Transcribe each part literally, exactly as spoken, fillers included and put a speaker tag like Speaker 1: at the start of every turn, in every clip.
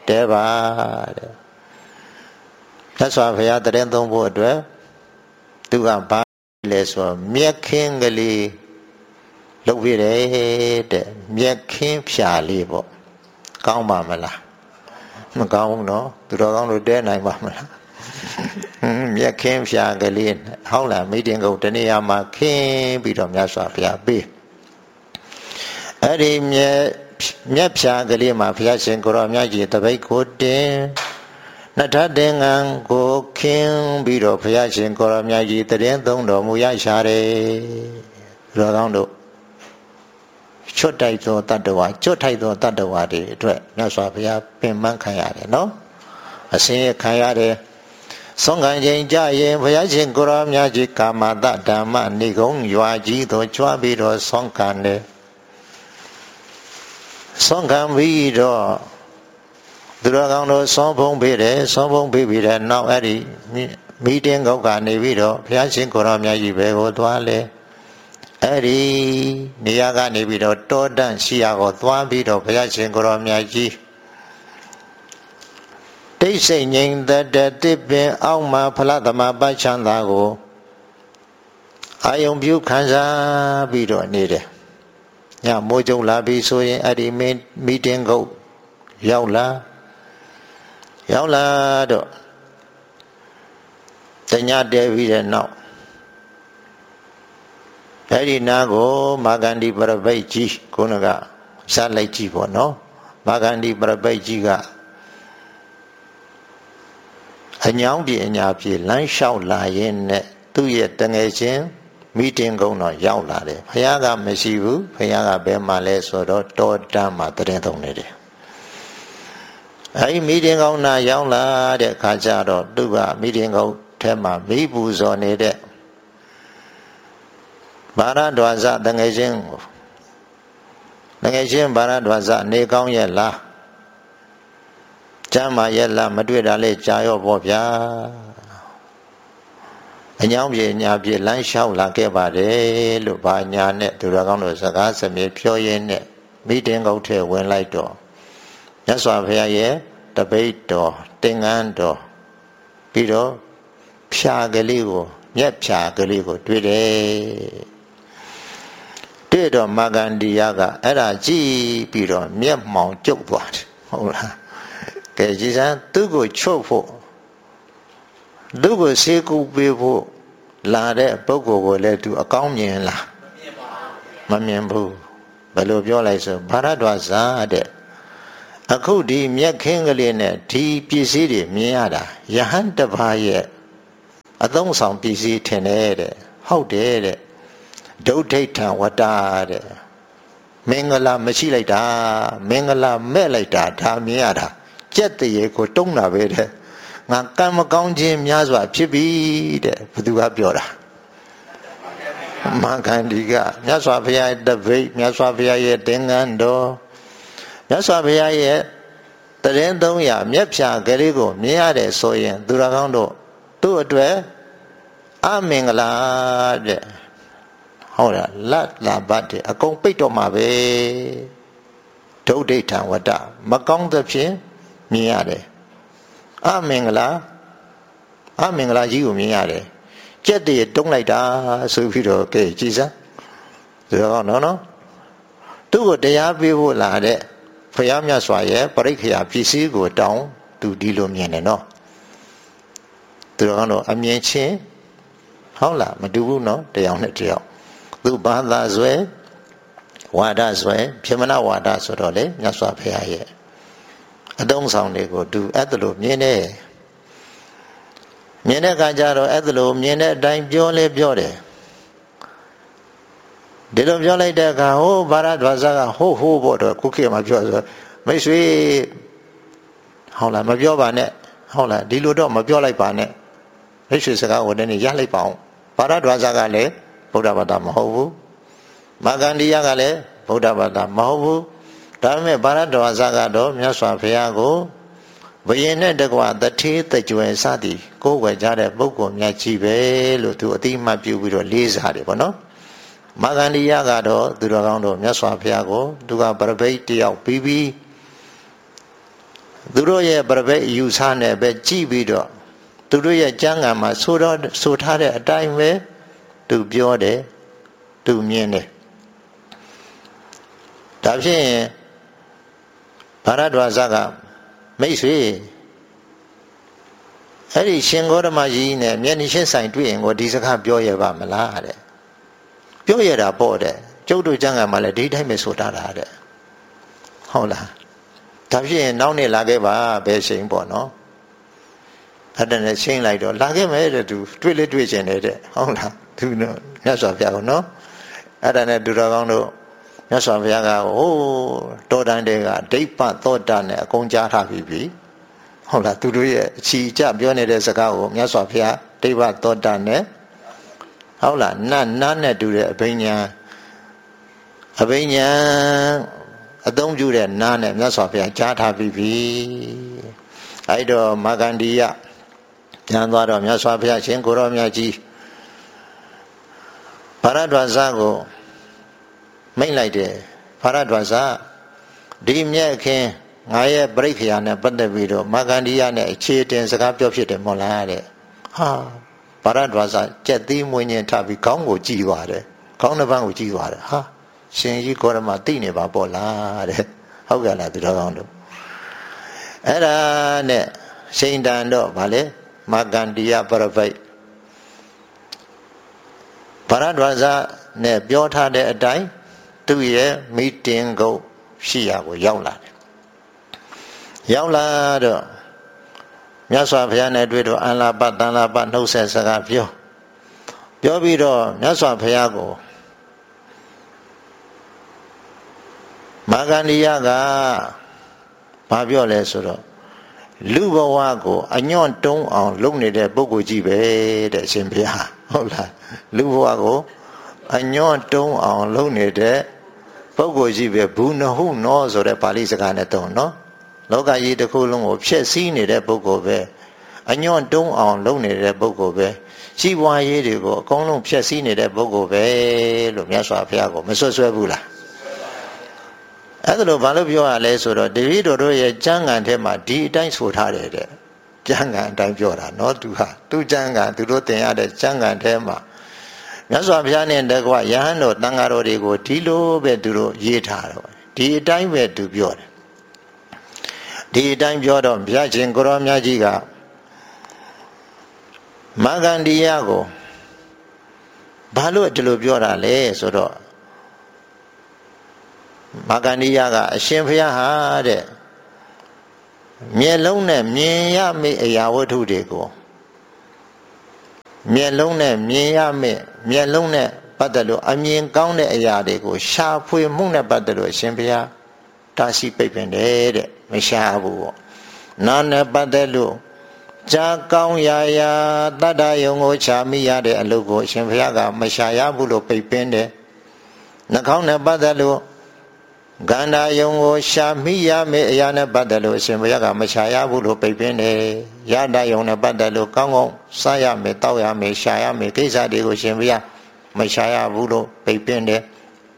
Speaker 1: တဲပါတဲ့မြတ်စွာဘုရားတရင်သုံးဖို့အတွက်သူကဘာလဲဆိုမြက်ခင်းကလေးလုပ်ပြတယ်တဲ့မြက်ခင်းဖြာလေးပေါ့ကောင်းပါမလားမကောင်းဘူးနော်သူတော်ကောင်းလို့တဲနိုင်ပါမလားမြက်ခင်းဖြာကလေးဟုတ်လားမိတင်ကုတ်တနေရာမှာခင်းပြီးတော့မြတ်စွာဘုရားပေးအဲ့ဒီမြက်မြက်ဖြာကလေးမှာဘုရားရှင်ကိုရောမြတ်ကြီးတပိတ်ကိုတင်နထတင်ငံကိုခင်းပြီးတော့ဘုရားရှင်ကိုရောမြတ်ကြီးတရင်သုံးတော်မူရရှာတယ်သူတော်ကောင်းတို့ချွတ်တိုက်သောတတ္တဝါချွတ်ထိုက်သောတတ္တဝါတွေအတွက်မြတ်စွာဘုရားပင်ပန်းခံရတယ်နော်အစင်းရခံရတယ်ဆုံးခံချိန်ကြရင်ဘုရားရှင်ကိုရောမြတ်ကြီးကာမတဓမ္မနေကုံရွာကြီးသို့ကြွားပြီးတော့ဆုံးခံတယ်ဆုံးခံပြီးတော့သူတော်ကောင်းတို့ဆုံးဖုံးပေးတယ်ဆုံးဖုံးပေးပြီးတဲ့နောက်အဲ့ဒီမိတင်းကုတ်ကနေပြီးတော့ဘုရားရှင်ကိုရောမြတ်ကြီးပဲကိုသွားလဲအဲ့ဒီနေရာကနေပြီးတော့တောတန့်ရှိရာကိုသွားပြီးတော့ဘုရားရှင်ကိုရောမြတ်ကြီးတိတ်ဆိတ်ငြိမ်သက်တဲ့တစ်ပင်အောက်မှာဖလားသမပတ်ချမ်းသာကိုအာယုံပြုခံစားပြီးတော့နေတယ်ညမိုးကြုံလာပြီဆိုရင်အဲ့ဒီမီတင်းကုတ်ရောက်လာရောက်လာတော့တညတဲပြီးတဲ့နောက်အဲ့ဒီနာကိုမာဂန္ဒီပရပိတ်ကြီးခုနကစားလိုက်ကြည့်ပေါ့နော်မာဂန္ဒီပရပိတ်ကြီးကအညောင်းပြေအညာပြေလမ်းလျှောက်လာရင်နဲ့သူ့ရဲ့တငယ်ချင်းမီတင်ကုန်းတော့ရောက်လာတယ်ဘုရားကမရှိဘူးဘုရားကဘယ်မှာလဲဆိုတော့တောတန်းမှာတရင်သုံးနေတယ်အဲဒီမီတင်ကုန်းနာရောက်လာတဲ့ခါကျတော့သူကမီတင်ကုန်းထဲမှာမိပူဇော်နေတဲ့ဘာရဒွါဇတငယ်ချင်းကိုတငယ်ချင်းဘာရဒွါဇနေကောင်းရဲ့လားကျမ်းမာရဲ့လားမတွေ့တာလေကြာရောပေါ့ဗျာအညောင်းပြေညာပြေလမ်းလျှောက်လာခဲ့ပါတယ်လို့ဘာညာနဲ့သူတော်ကောင်းတို့စကားစမြဲပြောရင်းနဲ့မိတင်ကုတ်ထဲဝင်လိုက်တော့မြတ်စွာဘုရားရဲ့တပိတ်တော်တင်ငန်းတော်ပြီးတော့ဖြာကလေးကိုမြက်ဖြာကလေးကိုတွေ့တယ်တွေ့တော့မာဂန္ဒီယကအဲ့ဒါကြည့်ပြီးတော့မျက်မှောင်ကျုပ်သွားတယ်ဟုတ်လားကဲကြည်စမ်းသူ့ကိုချုပ်ဖို့သူ့ကိုဆေးကုပေးဖို့လာတဲ့ပုဂ္ဂိုလ်ကိုလည်းသူအကောင်းမြင်လားမမြင်ဘူးဘယ်လိုပြောလိုက်ဆိုဘာရဒွါဇာတဲ့အခုဒီမြက်ခင်းကလေးနဲ့ဒီပစ္စည်းတွေမြင်ရတာယဟန်တပါးရဲ့အသုံးဆောင်ပစ္စည်းထင်တယ်တဲ့ဟုတ်တယ်တဲ့ဒုဋ္ဌိဋ္ဌံဝတ္တတဲ့မင်္ဂလာမရှိလိုက်တာမင်္ဂလာမဲ့လိုက်တာဒါမြင်ရတာကြက်တရေကိုတုံးတာပဲတဲ့ငါကံမကောင်းခြင်းများစွာဖြစ်ပြီတဲ့ဘယ်သူကပြောတာမာဂန္ဒီကမြတ်စွာဘုရားတပိတ်မြတ်စွာဘုရားရဲ့တင်ငန်းတော်မြတ်စွာဘုရားရဲ့တရင်သုံးရာမြက်ဖြာကလေးကိုမြင်ရတယ်ဆိုရင်သူတော်ကောင်းတို့သူ့အတွက်အမင်္ဂလာတဲ့ဟုတ်လားလတ်လာဘတ်တဲ့အကုန်ပိတ်တော့မှာပဲဒုဋ္ဌိဋ္ဌံဝတ္တမကောင်းသဖြင့်မြင်ရတယ်အမင်္ဂလာအမင်္ဂလာကြီးကိုမြင်ရတယ်ကြက်တည်းတုံးလိုက်တာဆိုပြီးတော့ကဲကြည်စမ်းဆိုတော့နော်နော်သူ့ကိုတရားပေးဖို့လာတဲ့ဘုရားမြတ်စွာရဲ့ပရိက္ခယာပစ္စည်းကိုတောင်းသူဒီလိုမြင်တယ်နော်သူတော်ကတော့အမြင်ချင်းဟုတ်လားမတူဘူးနော်တရားနဲ့တရားသူဘာသာဆွဲဝါဒဆွဲပြမနာဝါဒဆိုတော့လေမြတ်စွာဘုရားရဲ့အတုံးဆောင်တွေကိုသူအဲ့ဒါလိုမြင်တယ်မြင်တဲ့အခါကျတော့အဲ့ဒါလိုမြင်တဲ့အတိုင်းပြောလဲပြောတယ်ဒီလိုပြောလိုက်တဲ့အခါဟိုဘာရဒွါဇကဟိုးဟိုးပေါ့တော့ခုခေတ်မှာပြောဆိုမိတ်ဆွေဟုတ်လားမပြောပါနဲ့ဟုတ်လားဒီလိုတော့မပြောလိုက်ပါနဲ့မိတ်ဆွေစကားကိုတည်းရလိုက်ပါအောင်ဘာရဒွါဇကလည်းဗုဒ္ဓဘာသာမဟုတ်ဘူးမာဂန္ဒီယကလည်းဗုဒ္ဓဘာသာမဟုတ်ဘူးဒါပေမဲ့ဘာရဒွါဇကတော့မြတ်စွာဘုရားကိုဘယင်နဲ့တကွာတထေးတကြွယ်စသည်ကိုယ်ွယ်ကြတဲ့ပုဂ္ဂိုလ်များကြီးပဲလို့သူအတိအမှတ်ပြုပြီးတော့လေးစားတယ်ပေါ့နော်မာဂန္ဒီယကတော့သူတော်ကောင်းတို့မြတ်စွာဘုရားကိုသူကပရပိတ်တယောက်ပြီးပြီးသူတို့ရဲ့ပြပည့်ယူဆနဲ့ပဲကြည့်ပြီးတော့သူတို့ရဲ့ကျမ်းဂန်မှာဆိုတော့ဆိုထားတဲ့အတိုင်းပဲသူပြောတယ်သူမြင်တယ်ဒါဖြင့်ဗာရဒဝါဇကမိတ်ဆွေအဲ့ဒီရှင်ဂေါတမကြီးနဲ့မျက်နှာချင်းဆိုင်တွေ့ရင်ကိုဒီစကားပြောရပါမလားတဲ့ပြောရတာပေါ့တဲ့ကျုပ်တို့ကျမ်းဂန်မှာလည်းဒီတိုင်းပဲဆိုထားတာတဲ့ဟုတ်လားဒါဖြင့်နောက်နေ့လာခဲ့ပါဘယ်ချိန်ပေါ့နော်အဲ့ဒါနဲ့ချင်းလိုက်တော့လာခဲ့မယ်တဲ့သူတွေ့လေတွေ့ကျင်တယ်တဲ့ဟုတ်လားသူတော့မြတ်စွာဘုရားကနော်အဲ့ဒါနဲ့သူတော်ကောင်းတို့မြတ်စွာဘုရားကဟိုးတော်တန်တဲ့ကဒိဋ္ဌသောတာနဲ့အကုန်ကြားထားပြီးပြီဟုတ်လားသူတို့ရဲ့အချီအကျပြောနေတဲ့စကားကိုမြတ်စွာဘုရားဒိဋ္ဌသောတာနဲ့ဟုတ်လားနတ်နတ်နဲ့တူတဲ့အဘိညာအဘိညာအသုံးပြုတဲ့နားနဲ့မြတ်စွာဘုရားကြားထားပြီးပြီအဲ့တော့မာဂန္ဒီယပြန်သွားတော့မြတ်စွာဘုရားရှင်ကိုရောမြတ်ကြီးဗာရဒဝါဇကိုမိန့်လိုက်တယ်ဗာရဒဝါဇဒီမြက်ခင်ငါရဲ့ပြိခရာနဲ့ပတ်သက်ပြီးတော့မာဂန္ဒီယနဲ့အခြေတင်စကားပြောဖြစ်တယ်မို့လားတဲ့ဟာဗာရဒဝါဇကြက်သီးမွေးညင်ထပြီးခေါင်းကိုကြည့်သွားတယ်ခေါင်းတစ်ပန်းကိုကြည့်သွားတယ်ဟာရှင်ကြီးကိုရမသိနေပါပေါ့လားတဲ့ဟုတ်ကဲ့လားသူတော်ကောင်းတို့အဲ့ဒါနဲ့ရှိန်တန်တော့ဗာလေမာဂန္ဒီယပရပိတ်ဗာရဒဝါဇနဲ့ပြောထားတဲ့အတိုင်းသူ့ရဲ့မီတင်ကုတ်ရှိရာကိုရောက်လာတယ်ရောက်လာတော့မြတ်စွာဘုရားနဲ့တွေ့တော့အန္လာပတန်လာပနှုတ်ဆက်စကားပြောပြောပြီးတော့မြတ်စွာဘုရားကိုမာဂန္ဒီယကဘာပြောလဲဆိုတော့လူဘဝကိုအညွန့်တုံးအောင်လုပ်နေတဲ့ပုဂ္ဂိုလ်ကြီးပဲတဲ့အရှင်ဘုရားဟုတ်လားလူဘဝကိုအညွန့်တုံးအောင်လုပ်နေတဲ့ပုဂ္ဂိုလ်ကြီးပဲဘူးနဟုနောဆိုတဲ့ပါဠိစကားနဲ့တုံးနော်လောကကြီးတစ်ခုလုံးကိုဖျက်ဆီးနေတဲ့ပုဂ္ဂိုလ်ပဲအညွန့်တုံးအောင်လုပ်နေတဲ့ပုဂ္ဂိုလ်ပဲရှိပွားရေးတွေကိုအကုန်လုံးဖျက်ဆီးနေတဲ့ပုဂ္ဂိုလ်ပဲလို့မြတ်စွာဘုရားကိုမဆွဆွဲဘူးလားအဲ့ဒါလို့ဘာလို့ပြောရလဲဆိုတော့တပည့်တော်တို့ရဲ့ကျမ်းဂန်ထဲမှာဒီအတိုင်းဆိုထားတယ်တဲ့ကျမ်းဂန်အတိုင်းပြောတာเนาะသူဟာသူကျမ်းဂန်သူတို့သင်ရတဲ့ကျမ်းဂန်ထဲမှာမြတ်စွာဘုရားနဲ့တကွယဟန်တော်တန်ဃာတော်တွေကိုဒီလိုပဲသူတို့ရေးထားတော့ဒီအတိုင်းပဲသူပြောတယ်ဒီအတိုင်းပြောတော့ဘုရားရှင်ကိုရောမြတ်ကြီးကမာဂန္ဒီယကိုဘာလို့ဒီလိုပြောတာလဲဆိုတော့မာဂန္ဒီယကအရှင်ဘုရားဟာတဲ့မျက်လုံးနဲ့မြင်ရမယ့်အရာဝတ္ထုတွေကိုမျက်လုံးနဲ့မြင်ရမယ့်မျက်လုံးနဲ့ပတ်သက်လို့အမြင်ကောင်းတဲ့အရာတွေကိုရှာဖွေမှုနဲ့ပတ်သက်လို့အရှင်ဘုရားတာရှိပိတ်ပင်တယ်တဲ့မရှာဘူးပေါ့နာနဲ့ပတ်သက်လို့ကြာကောင်းရာရာတတ္တယုံကိုရှာမိရတဲ့အလုပ်ကိုအရှင်ဘုရားကမရှာရဘူးလို့ပိတ်ပင်တယ်နှာခေါင်းနဲ့ပတ်သက်လို့ကန္တာယုံကိုရှာမိရမယ့်အရာနဲ့ပတ်သက်လို့အရှင်ဘုရားကမရှာရဘူးလို့ပိတ်ပင်တယ်ရတယုံနဲ့ပတ်သက်လို့ကောင်းကောင်းစားရမယ်တောက်ရမယ်ရှာရမယ်ကိစ္စတွေကိုအရှင်ဘုရားမရှာရဘူးလို့ပိတ်ပင်တယ်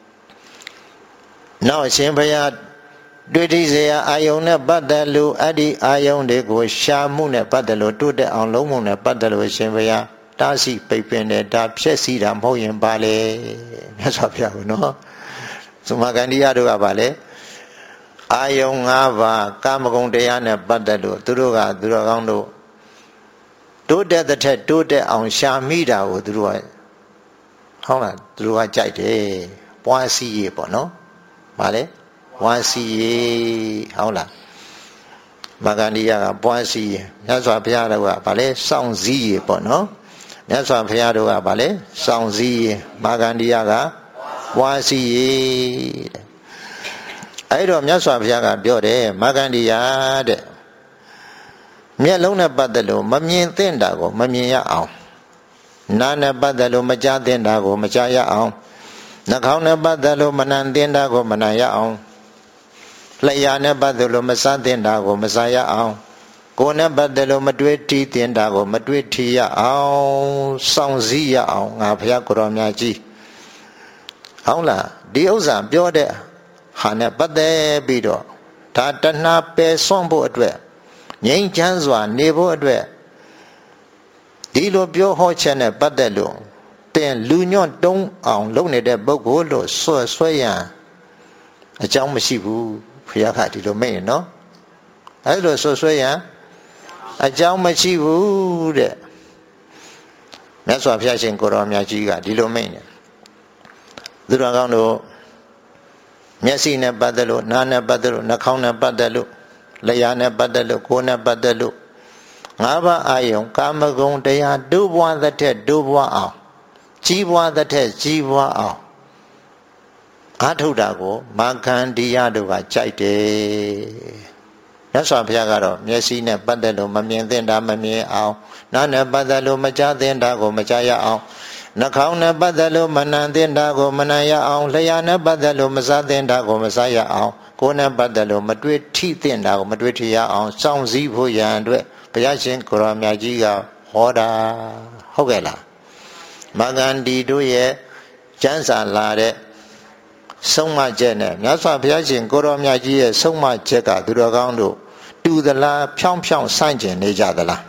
Speaker 1: နောက်အရှင်ဘုရားတွေ့ထိစေရအာယုံနဲ့ပတ်သက်လို့အဲ့ဒီအာယုံတွေကိုရှာမှုနဲ့ပတ်သက်လို့တိုးတက်အောင်လုံးမှုနဲ့ပတ်သက်လို့အရှင်ဘုရားတားဆီးပိတ်ပင်တယ်ဒါဖြည့်စည်းတာမဟုတ်ရင်ပါလေမြတ်စွာဘုရားကနော်သုမာဂန္ဒီယတို့ကပါလေအာယုံ၅ပါးကာမဂုဏ်တရားနဲ့ပတ်သက်လို့သူတို့ကသူတော်ကောင်းတို့တိုးတက်တဲ့ထက်တိုးတက်အောင်ရှာမိတာကိုသူတို့ကဟုတ်လားသူတို့ကကြိုက်တယ်ပွားစီရေးပေါ့နော်ဗါလေပွားစီရေးဟုတ်လားမာဂန္ဒီယကပွားစီရေးမြတ်စွာဘုရားတို့ကဗါလေစောင့်စည်းရေးပေါ့နော်မြတ်စွာဘုရားတို့ကဗါလေစောင့်စည်းရေးမာဂန္ဒီယကပွားစီရေးအဲ့တော့မြတ်စွာဘုရားကပြောတယ်မာဂန္ဒီယတဲ့မျက်လုံးနဲ့ပတ်သက်လို့မမြင်သင့်တာကိုမမြင်ရအောင်နားနဲ့ပတ်သက်လို့မကြားသင့်တာကိုမကြားရအောင်နှာခေါင်းနဲ့ပတ်သက်လို့မနံသင့်တာကိုမနံရအောင်လျှာနဲ့ပတ်သက်လို့မစားသင့်တာကိုမစားရအောင်ကိုယ်နဲ့ပတ်သက်လို့မတွေးထီးသင့်တာကိုမတွေးထီးရအောင်စောင့်စည်းရအောင်ငါဘုရားကိုရောမြတ်ကြီးဟုတ်လားဒီဥစ္စာပြောတဲ့ဟာနဲ့ပတ်သက်ပြီးတော့ဒါတဏှာပယ်စွန့်ဖို့အတွက်ငြိမ်းချမ်းစွာနေဖို့အတွက်ဒီလိုပြောဟောချက်နဲ့ပတ်သက်လို့တင်လူညွန့်တုံးအောင်လုပ်နေတဲ့ပုဂ္ဂိုလ်လို့ဆွဆွဲရန်အကြောင်းမရှိဘူးဘုရားကဒီလိုမိတ်နော်အဲ့လိုဆွဆွဲရန်အကြောင်းမရှိဘူးတဲ့မြတ်စွာဘုရားရှင်ကိုရောမြတ်ကြီးကဒီလိုမိတ်နေသူတော်ကောင်းတို့မျက်စိနဲ့ပတ်သက်လို့နားနဲ့ပတ်သက်လို့နှာခေါင်းနဲ့ပတ်သက်လို့လျှာနဲ့ပတ်သက်လို့ကိုယ်နဲ့ပတ်သက်လို့ငါးပါးအာယုံကာမဂုဏ်တရားဒုဘဝသက်တဲ့ဒုဘဝအောင်ကြီးပွားသက်တဲ့ကြီးပွားအောင်အာထုတာကိုမာခန္ဒီယတို့ကကြိုက်တယ်မြတ်စွာဘုရားကတော့မျက်စိနဲ့ပတ်သက်လို့မမြင်သင့်တာမမြင်အောင်နားနဲ့ပတ်သက်လို့မကြားသင့်တာကိုမကြားရအောင်နှာခေါင်းနဲ့ပတ်သက်လို့မနှံသင့်တာကိုမနှံရအောင်လျှာနဲ့ပတ်သက်လို့မစားသင့်တာကိုမစားရအောင်ကိုယ်နဲ့ပတ်သက်လို့မတွေ့ထိသင့်တာကိုမတွေ့ထရအောင်စောင့်စည်းဖို့ရန်အတွက်ဘုရားရှင်ကိုရောမြတ်ကြီးကဟောတာဟုတ်ကဲ့လားမာဂန္ဒီတို့ရဲ့ကျမ်းစာလာတဲ့ဆုံးမချက်နဲ့မြတ်စွာဘုရားရှင်ကိုရောမြတ်ကြီးရဲ့ဆုံးမချက်ကသူတော်ကောင်းတို့တူသလားဖြောင်းဖြောင်းဆန့်ကျင်နေကြသလား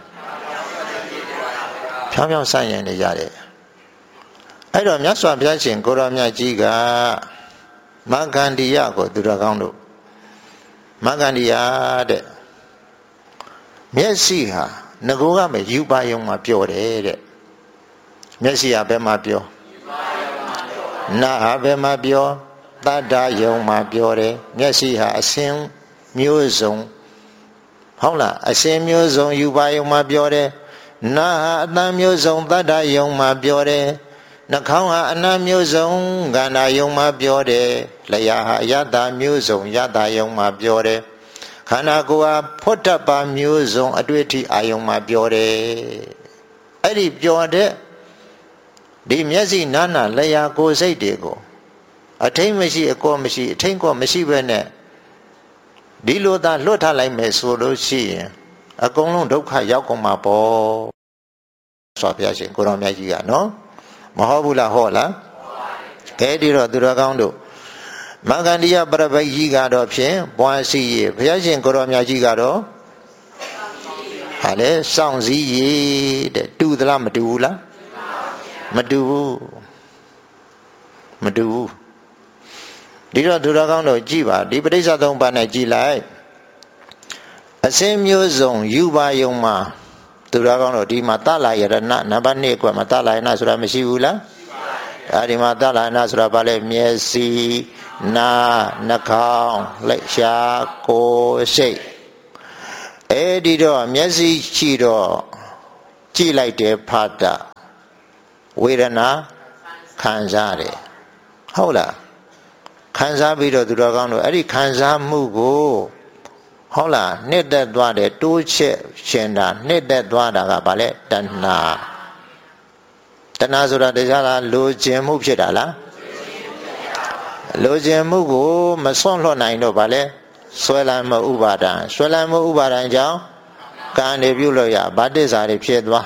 Speaker 1: ဖြောင်းဖြောင်းဆန့်ကျင်နေကြတယ်အဲ့တော့မြတ်စွာဘုရားရှင်ကိုရောမြတ်ကြီးကမာဂန္ဒီယကိုသူတော်ကောင်းတို့မာဂန္ဒီယတဲ့မျက်စိဟာငကိုကမယူပါယုံမှာပြောတယ်တဲ့မျက်စိဟာဘယ်မှာပြောနာဟာဘယ်မှာပြောတတ္တယုံမှာပြောတယ်မျက်စိဟာအစဉ်မျိုးစုံဟုတ်လားအစဉ်မျိုးစုံယူပါယုံမှာပြောတယ်နာဟာအတန်မျိုးစုံတတ္တယုံမှာပြောတယ်နှာခေါင်းဟာအနံ့မျိုးစုံကန္နာယုံမှာပြောတယ်လျှာဟာအယတ္တမျိုးစုံယတ္တယုံမှာပြောတယ်ခန္ဓာကိုယ်ဟာဖွတ်တပါမျိုးစုံအတွေ့အထိအာယုံမှာပြောတယ်အဲ့ဒီပြောတဲ့ဒီမျက်စိနာနာလျှာကိုယ်စိတ်တွေကိုအထိန်မရှိအကောမရှိအထိန်ကောမရှိပဲနဲ့ဒီလိုသာလွတ်ထားလိုက်မယ်ဆိုလို့ရှိရင်အကုန်လုံးဒုက္ခရောက်ကုန်မှာပေါ့ဆိုဘုရားရှင်ကိုရောမြတ်ကြီးကနော်မဟုတ်ဘူးလားဟောလားအဲ့ဒီတော့သူတော်ကောင်းတို့မာဂန္ဒီယပရပိုက်ကြီးကတော့ဖြင့်ပွားစီရဘုရားရှင်ကိုရောမြတ်ကြီးကတော့ဟာလေစောင့်စည်းရတဲ့တူသလားမတူဘူးလားမတူဘူးမတူဘူးဒီတော့သူတော်ကောင်းတို့ကြည်ပါဒီပဋိစ္စသုံးပါးနဲ့ကြည်လိုက်အစဉ်မျိုးစုံယူပါယုံမှာသူတော်ကောင်းတို့ဒီမှာတလာယရဏနံပါတ်နှစ်ကွမှာတလာယနာဆိုတာမရှိဘူးလားအဲဒီမှာတလာယနာဆိုတာဘာလဲမျက်စိနာနှာခေါင်းလက်ရှာကိုယ်စိတ်အဲဒီတော့မျက်စိရှိတော့ကြည့်လိုက်တယ်ဖတ်တာဝေဒနာခံစားတယ်ဟုတ်လားခံစားပြီးတော့သူတော်ကောင်းတို့အဲ့ဒီခံစားမှုကိုဟုတ်လားနှစ်သက်သွားတယ်တိုးချက်ရှင်တာနှစ်သက်သွားတာကဘာလဲတဏှာတဏှာဆိုတာတရားလားလိုချင်မှုဖြစ်တာလားလိုချင်မှုကိုမစွန့်လွတ်နိုင်တော့ဘာလဲဆွဲလန်းမှုဥပါဒံဆွဲလန်းမှုဥပါဒံကြောင့်ကံတွေပြုလို့ရဗတ္တိစာတွေဖြစ်သွား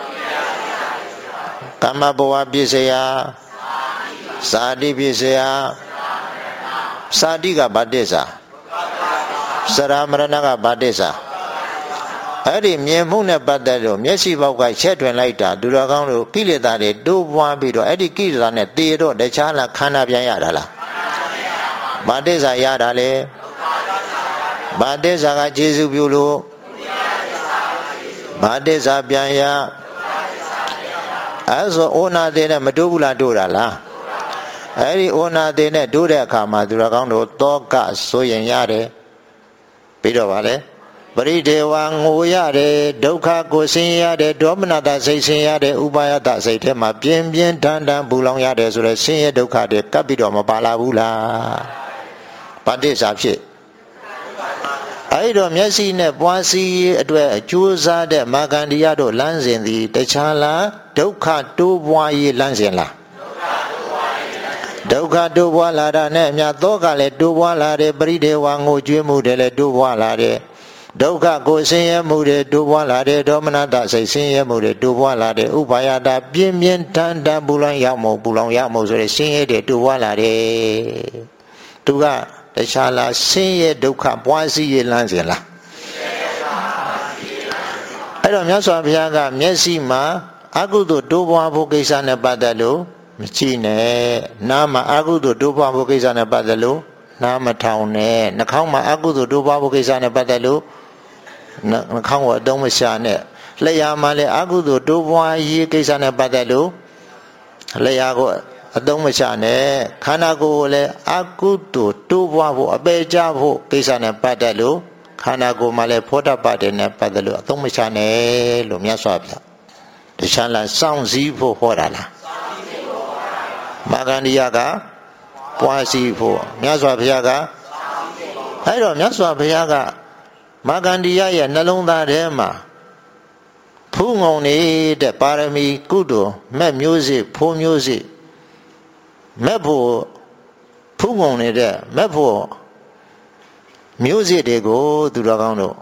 Speaker 1: ကမ္မဘဝပြည့်စရာစာတိပြည့်စရာစာတိကဗတ္တိစာစရမရဏကဗတ္တိစာအဲ့ဒီမြင်မှုနဲ့ပတ်သက်လို့မျက်စိပေါက်ကချက်ထွင်လိုက်တာသူတော်ကောင်းတို့ကိလေသာတွေတိုးပွားပြီးတော့အဲ့ဒီကိလေသာနဲ့တည်တော့တခြားလားခန္ဓာပြန်ရတာလားဗတ္တိစာရတာလေဗတ္တိစာကကျေစုပြုလို့ဗတ္တိစာပြန်ရအဲ့ဆိုဩနာသေးနဲ့မတိုးဘူးလားတိုးတာလားအဲ့ဒီဩနာသေးနဲ့တိုးတဲ့အခါမှာသူတော်ကောင်းတို့တောကဆိုရင်ရတယ်ပြီးတော့ဗာလဲပရိဒေဝငိုရတယ်ဒုက္ခကိုဆင်းရတယ်ဒေါမနတစိတ်ဆင်းရတယ်ဥပါယတစိတ်ထဲမှာပြင်းပြင်းထန်ထန်ပူလောင်ရတယ်ဆိုတော့ဆင်းရဲဒုက္ခတွေကပ်ပြီးတော့မပါလာဘူးလားဗတ္တိစာဖြစ်အဲ့တော့မျက်စိနဲ့ပွားစီအတွက်အကျိုးစားတဲ့မာဂန္ဒီယတို့လမ်းစဉ်သည်တခြားလားဒုက္ခတိုးပွားရေးလမ်းစဉ်လားဒုက္ခတိုးပွားလာတာနဲ့အများသောကလည်းတိုးပွားလာတယ်ပရိဒေဝငိုကြွေးမှုတွေလည်းတိုးပွားလာတယ်ဒုက္ခကိုဆင်းရဲမှုတွေတိုးပွားလာတယ်ဒေါမနတစိတ်ဆင်းရဲမှုတွေတိုးပွားလာတယ်ဥပါယတာပြင်းပြင်းထန်ထန်ပူလောင်ရမှုပူလောင်ရမှုဆိုတဲ့ဆင်းရဲတွေတိုးပွားလာတယ်သူကတခြားလားဆင်းရဲဒုက္ခပွားစီရလန်းစဉ်လားအဲ့တော့မြတ်စွာဘုရားကမျက်စိမှာအကုသိုလ်တိုးပွားဖို့ကိစ္စနဲ့ပတ်သက်လို့မကြည့်နဲ့နားမှာအကုသိုလ်တိုးပွားဖို့ကိစ္စနဲ့ပတ်သက်လို့နားမထောင်နဲ့နှာခေါင်းမှာအကုသိုလ်တိုးပွားဖို့ကိစ္စနဲ့ပတ်သက်လို့နှာခေါင်းကိုအသုံးမချနဲ့လျှာမှာလည်းအကုသိုလ်တိုးပွားရေးကိစ္စနဲ့ပတ်သက်လို့လျှာကိုအသုံးမချနဲ့ခန္ဓာကိုယ်ကိုလည်းအကုသိုလ်တိုးပွားဖို့အပေကြဖို့ကိစ္စနဲ့ပတ်သက်လို့ခန္ဓာကိုယ်မှာလည်းဖောတ္တပတ္တေနဲ့ပတ်သက်လို့အသုံးမချနဲ့လို့မြတ်စွာဘုရားတခြားလားစောင့်စည်းဖို့ဟောတာလားမာဂန္ဒီယကပွားစည်းဖို့မြတ်စွာဘုရားကအဲ့တော့မြတ်စွာဘုရားကမာဂန္ဒီယရဲ့နှလုံးသားထဲမှာဖူးငုံနေတဲ့ပါရမီကုသိုလ်မဲ့မျိုးစေ့ဖိုးမျိုးစေ့မဲ့ဖို့ဖူးငုံနေတဲ့မဲ့ဖို့မျိုးစေ့တွေကိုသူတော်ကောင်းတို့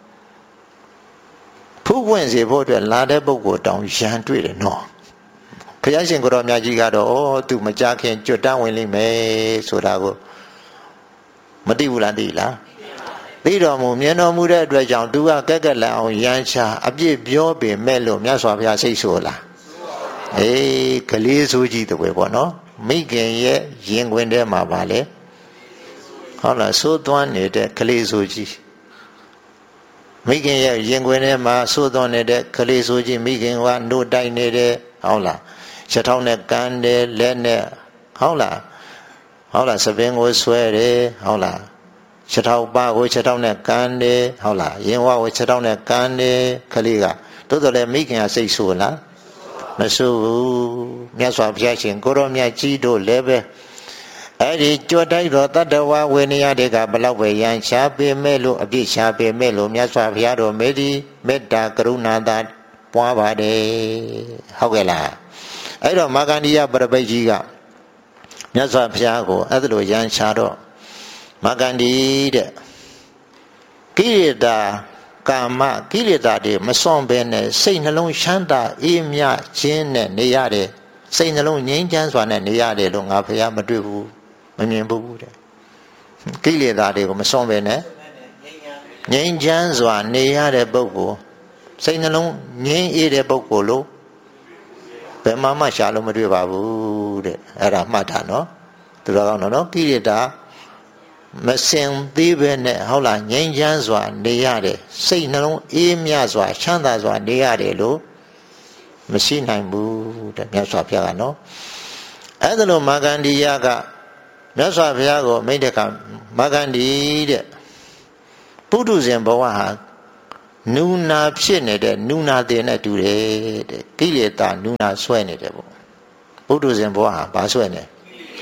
Speaker 1: ဖူးပွင့်စေဖို့အတွက်လာတဲ့ပုဂ္ဂိုလ်တောင်ရန်တွေ့တယ်နော်ဘုရားရှင်ကိုရောမြတ်ကြီးကတော့သူမကြခင်ကြွတန်းဝင်လိမ့်မယ်ဆိုတာကိုမသိဘူးလားသိလားသိတော်မူမြင်တော်မူတဲ့အတွက်ကြောင့်သူကကက်ကက်လန်အောင်ရန်ချအပြစ်ပြောပေမဲ့လို့မြတ်စွာဘုရားစိတ်ဆိုးလားအေးကလေးဆိုးကြီးတပွဲပေါ့နော်မိခင်ရဲ့ရင်ခွင်ထဲမှာပါလေဟုတ်လားဆိုးသွမ်းနေတဲ့ကလေးဆိုးကြီးမိခင်ရဲ့ရင်ခွင်ထဲမှာဆိုးသွမ်းနေတဲ့ကလေးဆိုးကြီးမိခင်ကနှုတ်တိုက်နေတဲ့ဟုတ်လားချက်ထောင်းနဲ့ကန်တယ်လက်နဲ့ဟုတ်လားဟုတ်လားစပင်းကိုဆွဲတယ်ဟုတ်လားချက်ထောက်ပါကိုချက်ထောက်နဲ့ကန်တယ်ဟုတ်လားရင်ဝါကိုချက်ထောက်နဲ့ကန်တယ်ခလေးကတိုးတော်လည်းမိခင်ကစိတ်ဆိုးလားမဆိုးဘူးမြတ်စွာဘုရားရှင်ကိုရောမြတ်ကြီးတို့လည်းပဲအဲ့ဒီကြွတိုက်တော်တတ္တဝဝေနယတွေကဘလောက်ပဲရန်ရှားပေမဲ့လို့အပြစ်ရှားပေမဲ့လို့မြတ်စွာဘုရားတော်မေတ္တိမေတ္တာကရုဏာသာပွားပါတယ်ဟုတ်ကဲ့လားအဲ့တော့မာဂန္ဒီယပရပိတ်ကြီးကမြတ်စွာဘုရားကိုအဲ့ဒါလိုရန်ရှားတော့မာဂန္ဒီတဲ့ကိလေသာကာမကိလေသာတွေမစွန့်ဘဲနဲ့စိတ်နှလုံးချမ်းသာအေးမြခြင်းနဲ့နေရတယ်စိတ်နှလုံးငြိမ်းချမ်းစွာနဲ့နေရတယ်လို့ငါဘုရားမတွေ့ဘူးမမြင်ဘူးတဲ့ကိလေသာတွေကိုမစွန့်ဘဲနဲ့ငြိမ်းချမ်းစွာနေရတဲ့ပုဂ္ဂိုလ်စိတ်နှလုံးငြိမ်းအေးတဲ့ပုဂ္ဂိုလ်လို့ဘယ်မှမရှာလို့မတွေ့ပါဘူးတဲ့အဲ့ဒါမှတ်တာနော်သူတော်ကောင်းနော်ကိလေသာမစင်သေးပဲနဲ့ဟုတ်လားငြိမ်းချမ်းစွာနေရတယ်စိတ်နှလုံးအေးမြစွာချမ်းသာစွာနေရတယ်လို့မရှိနိုင်ဘူးတဲ့မြတ်စွာဘုရားကနော်အဲ့ဒါလို့မာဂန္ဒီယကမြတ်စွာဘုရားကိုမိတ်တဲ့ကမာဂန္ဒီတဲ့ပုထုဇဉ်ဘဝဟာနူနာဖြစ်နေတဲ့နူနာတင်နဲ့တူတယ်တဲ့ကိလေသာနူနာဆွဲနေတယ်ပေါ့ပုထုဇဉ်ဘဝဟာဘာဆွဲနေ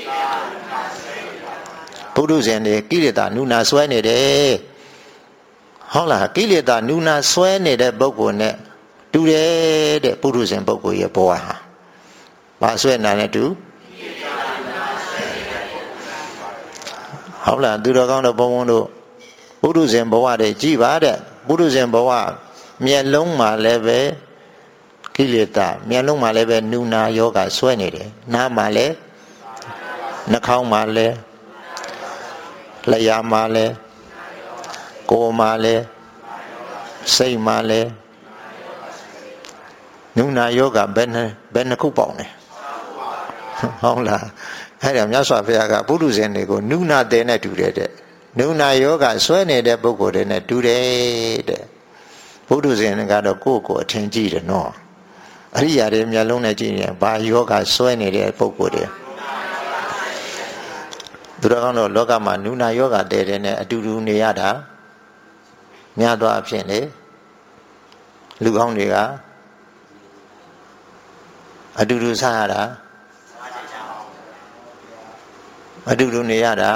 Speaker 1: ပုထုဇဉ်တွေကိလေသာနုနာဆွဲနေတယ်ဟုတ်လားကိလေသာနုနာဆွဲနေတဲ့ပုဂ္ဂိုလ်နဲ့တူတယ်တဲ့ပုထုဇဉ်ပုဂ္ဂိုလ်ရဲ့ဘဝဟာဘာဆွဲနာနဲ့တူဟုတ်လားသူတော်ကောင်းတို့ဘုံဘုံတို့ပုထုဇဉ်ဘဝတွေကြည်ပါတဲ့ပုထုဇဉ်ဘဝမျက်လုံးမှာလည်းပဲကိလေသာမျက်လုံးမှာလည်းပဲနုနာယောဂဆွဲနေတယ်နားမှာလည်းနှာခေါင်းမှာလည်းလျှာမှာလဲကိုယ်မှာလဲစိတ်မှာလဲနုနာယောဂဘယ်နှဘယ်နှခုပေါင်းလဲဟုတ်လားအဲ့ဒါမြတ်စွာဘုရားကပုထုဇဉ်တွေကိုနုနာတဲ့နဲ့တူတယ်တဲ့နုနာယောဂဆွဲနေတဲ့ပုဂ္ဂိုလ်တွေနဲ့တူတယ်တဲ့ပုထုဇဉ်ကတော့ကိုယ့်ကိုယ်အထင်ကြီးတယ်နော်အရိယာတွေမျက်လုံးနဲ့ကြည့်ရင်ဘာယောဂဆွဲနေတဲ့ပုဂ္ဂိုလ်တွေသူတော်ကောင်းတို့လောကမှာနုနာယောဂတဲတဲ့နဲ့အတူတူနေရတာများသောအားဖြင့်လေလူကောင်းတွေကအတူတူစားရတာအတူတူနေရတာ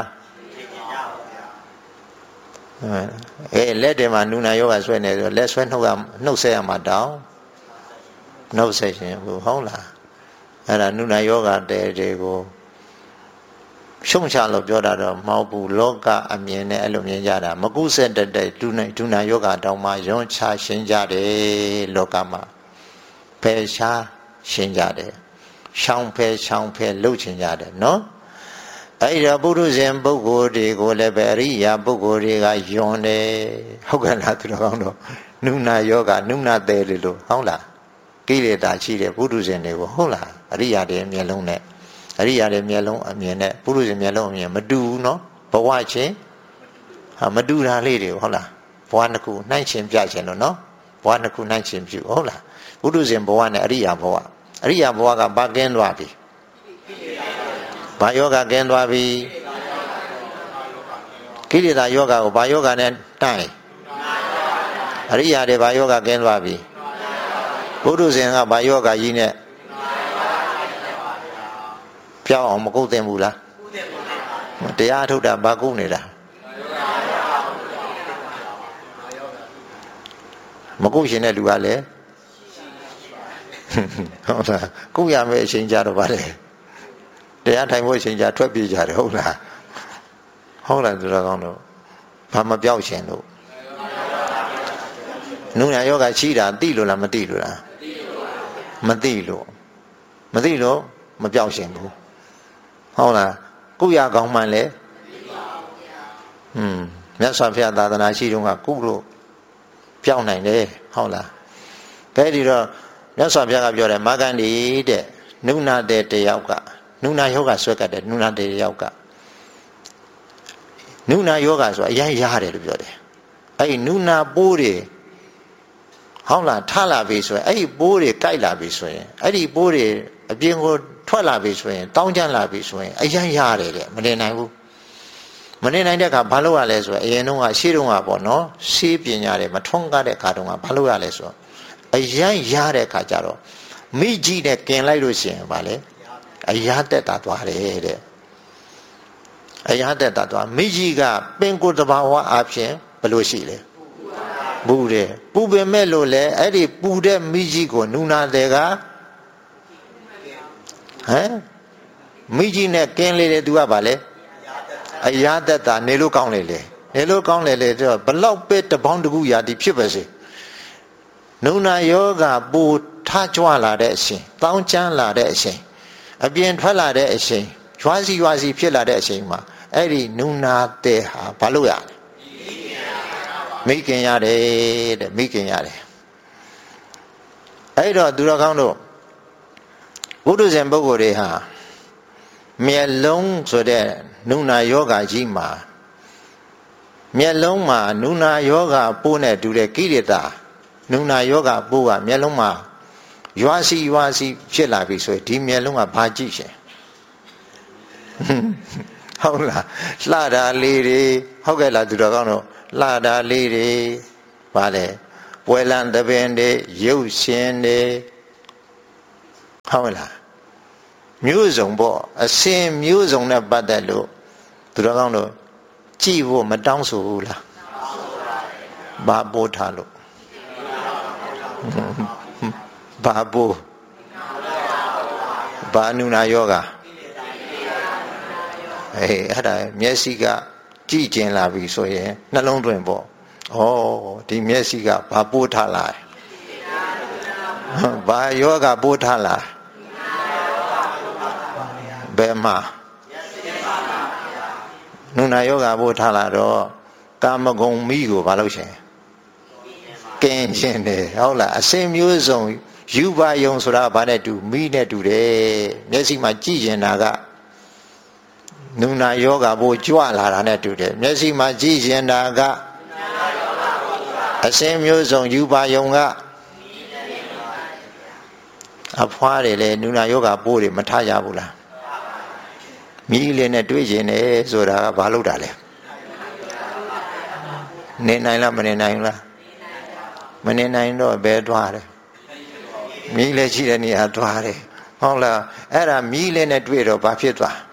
Speaker 1: အဲလက်တွေမှာနုနာယောဂဆွဲနေဆိုလက်ဆွဲနှုတ်ရနှုတ်ဆက်ရမှာတောင်းနှုတ်ဆက်ရှင်ဟုတ်လားအဲ့ဒါနုနာယောဂတဲတွေကိုရှုံချလို့ပြောတာတော့မဟုတ်ဘူးလောကအမြင်နဲ့အဲ့လိုမြင်ကြတာမကုဆက်တဲ့တဲ့ဒုနာဒုနာယောဂတောင်းမှယွန်းချရှင်းကြတယ်လောကမှာဖယ်ရှားရှင်းကြတယ်ရှောင်းဖယ်ရှောင်းဖယ်လှုပ်ချင်ကြတယ်နော်အဲ့ဒါပုထုဇဉ်ပုဂ္ဂိုလ်တွေကိုလည်းပဲအရိယာပုဂ္ဂိုလ်တွေကယွန်တယ်ဟုတ်ကဲ့လားသူတော်ကောင်းတော့နုနာယောဂနုနာသေးလေလို့ဟုတ်လားကိလေသာရှိတဲ့ပုထုဇဉ်တွေကိုဟုတ်လားအရိယာတွေမျက်လုံးနဲ့အရိယာတွေမျက်လုံးအမြင်နဲ့ပုထုဇဉ်မျက်လုံးအမြင်မတူဘူးနော်ဘဝချင်းဟာမတူတာလေးတွေဟုတ်လားဘဝနှစ်ခုနှိုင်းချင်းပြချင်းလို့နော်ဘဝနှစ်ခုနှိုင်းချင်းပြုဟုတ်လားပုထုဇဉ်ဘဝနဲ့အရိယာဘဝအရိယာဘဝကဘာကင်းသွားပြီဘာယောဂကင်းသွားပြီကိလေသာယောဂကိုဘာယောဂနဲ့တိုင်အရိယာတွေဘာယောဂကင်းသွားပြီပုထုဇဉ်ကဘာယောဂကြီးနဲ့ပြောင်းအောင်မကုတ်သင့်ဘူးလားတရားထုတ်တာဘာကုနေတာမကုရှင်တဲ့လူကလည်းဟုတ်လားကုရမယ့်အချိန်ကြတော့ဗါလေတရားထိုင်ဖို့အချိန်ကြထွက်ပြေးကြတယ်ဟုတ်လားဟုတ်လားသူတော်ကောင်းတို့ဘာမပြောက်ရှင်လို့နုညာယောဂရှိတာသိလို့လားမသိလို့လားမသိလို့မသိလို့မပြောက်ရှင်ဘူးဟုတ်လားကုရကောင်းမှလည်းဟွန်းမြတ်စွာဘုရားသာသနာရှိတုန်းကကုလို့ပြောင်းနိုင်တယ်ဟုတ်လားကဲဒီတော့မြတ်စွာဘုရားကပြောတယ်မာဂန္ဒီတဲ့နုနာတဲ့တယောက်ကနုနာယောဂဆွဲကတ်တဲ့နုနာတဲ့တယောက်ကနုနာယောဂဆိုအရင်ရတယ်လို့ပြောတယ်အဲ့ဒီနုနာပိုးတွေဟုတ်လားထလာပြီဆိုရင်အဲ့ဒီပိုးတွေကြိုက်လာပြီဆိုရင်အဲ့ဒီပိုးတွေအပြင်ကိုထွက်လာပြီဆိုရင်တောင်းကျမ်းလာပြီဆိုရင်အရင်ရတယ်တဲ့မနေနိုင်ဘူးမနေနိုင်တဲ့အခါဘာလို့ရလဲဆိုတော့အရင်တုန်းကရှေးတုန်းကပေါ့နော်ရှေးပညာတွေမထွန်းကားတဲ့အခါတုန်းကဘာလို့ရလဲဆိုတော့အရင်ရတဲ့အခါကျတော့မိကြီးနဲ့กินလိုက်လို့ရှိရင်ဗာလေအရာတက်တာသွားတယ်တဲ့အရာတက်တာသွားမိကြီးကပင်ကိုယ်တဘာဝအဖြစ်ဘယ်လိုရှိလဲပူတယ်ပူပင်မဲ့လို့လေအဲ့ဒီပူတဲ့မိကြီးကိုနူနာတဲ့ကဟမ်မိကြီးနဲ့กินလေတဲ့သူကဗာလေအရာတက်တာနေလို့ကောင်းလေလေနေလို့ကောင်းလေလေတော့ဘလောက်ပဲတပေါင်းတကူရာဒီဖြစ်ပါစေနုနာယောဂပူထကြွလာတဲ့အချိန်တောင်းချမ်းလာတဲ့အချိန်အပြင်ထွက်လာတဲ့အချိန်ရွာစီရွာစီဖြစ်လာတဲ့အချိန်မှာအဲ့ဒီနုနာတဲ့ဟာဘာလို့ရလဲမိခင်ရတယ်တဲ့မိခင်ရတယ်အဲ့တော့သူတော်ကောင်းတို့ဘုဒ္ဓဇင်ပုဂ္ဂိုလ်တွေဟာမျက်လုံးဆိုတဲ့နုနာယောဂကြီးမှာမျက်လုံးမှာနုနာယောဂပိုးနဲ့တူတဲ့ကိလေသာနုနာယောဂပိုးကမျက်လုံးမှာရွာစီရွာစီဖြစ်လာပြီဆိုရင်ဒီမျက်လုံးကဘာကြည့်ရှင်ဟုတ်လားလှတာလေးတွေဟုတ်ကဲ့လားသူတော်ကောင်းတို့လှတာလေးတွေဗါလေပွဲလန်းသပင်တွေရုပ်ရှင်တွေဟုတ်လားမျိုးစုံပေါ့အစင်မျိုးစုံနဲ့ပတ်သက်လို့သူတော်ကောင်းတို့ကြည့်ဖို့မတောင်းဆိုဘူးလားဘာပို့ထားလို့ဘာပို့ဘာနုနာယောဂအေးအဲ့ဒါမျက်စိကကြည့်ကျင်လာပြီဆိုရင်နှလုံးသွင်းပေါ့ဩဒီမျက်စိကဘာပို့ထားလာဘာယောဂပို့ထားလာဘယ်မှာနုနာယောဂပို့ထားလာတော့ကာမဂုဏ်မိကိုဘာလို့ရှင်ကင်းရှင်းတယ်ဟုတ်လားအစင်မျိုးစုံယူပါယုံဆိုတာဘာနဲ့တူမိနဲ့တူတယ်မျက်စိမှာကြည့်ရင်တာကနုနာယောဂဘိုးကြွလာတာနဲ့တူတယ်မျက်စိမှာကြည့်ရင်တာကအစင်မျိုးစုံယူပါယုံကအဖွားတွေလေနုနာယောဂဘိုးတွေမထရဘူးလားမိလေးနဲ့တွေ့ကျင်တယ်ဆိုတာကဘာလို့တာလဲနေနိုင်လားမနေနိုင်လားမနေနိုင်တော့ဘယ်သွားတယ်မီးလည်းရှိတဲ့နေရာသွားတယ်ဟုတ်လားအဲ့ဒါမီးလည်းနဲ့တွေ့တော့ဘာဖြစ်သွား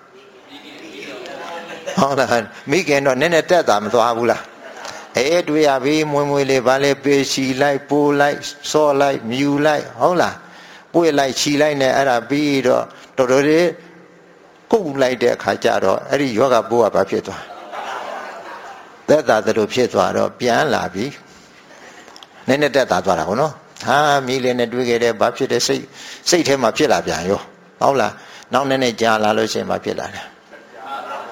Speaker 1: ဟုတ်လားမိခင်တော့နည်းနည်းတက်တာမသွားဘူးလားအေးတွေ့ရပြီမွေးမွေးလေးဘာလဲပေချီလိုက်ပိုးလိုက်စောလိုက်မြူလိုက်ဟုတ်လားပွေလိုက်ချီလိုက်နဲ့အဲ့ဒါပြီးတော့တော်တော်လေးကုတ်လိုက်တဲ့အခါကျတော့အဲ့ဒီယောဂပိုးကဘာဖြစ်သွားသက်သာသလိုဖြစ်သွားတော့ပြန်လာပြီနည်းနည်းတက်တာသွားတာဟုတ်နော်ဟာမိလေးနဲ့တွေ့ခဲ့တဲ့ဘာဖြစ်တဲ့စိတ်စိတ်ထဲမှာဖြစ်လာပြန်ရောဟုတ်လားနောက်နည်းနည်းကြာလာလို့ရှိရင်ဘာဖြစ်လာလဲ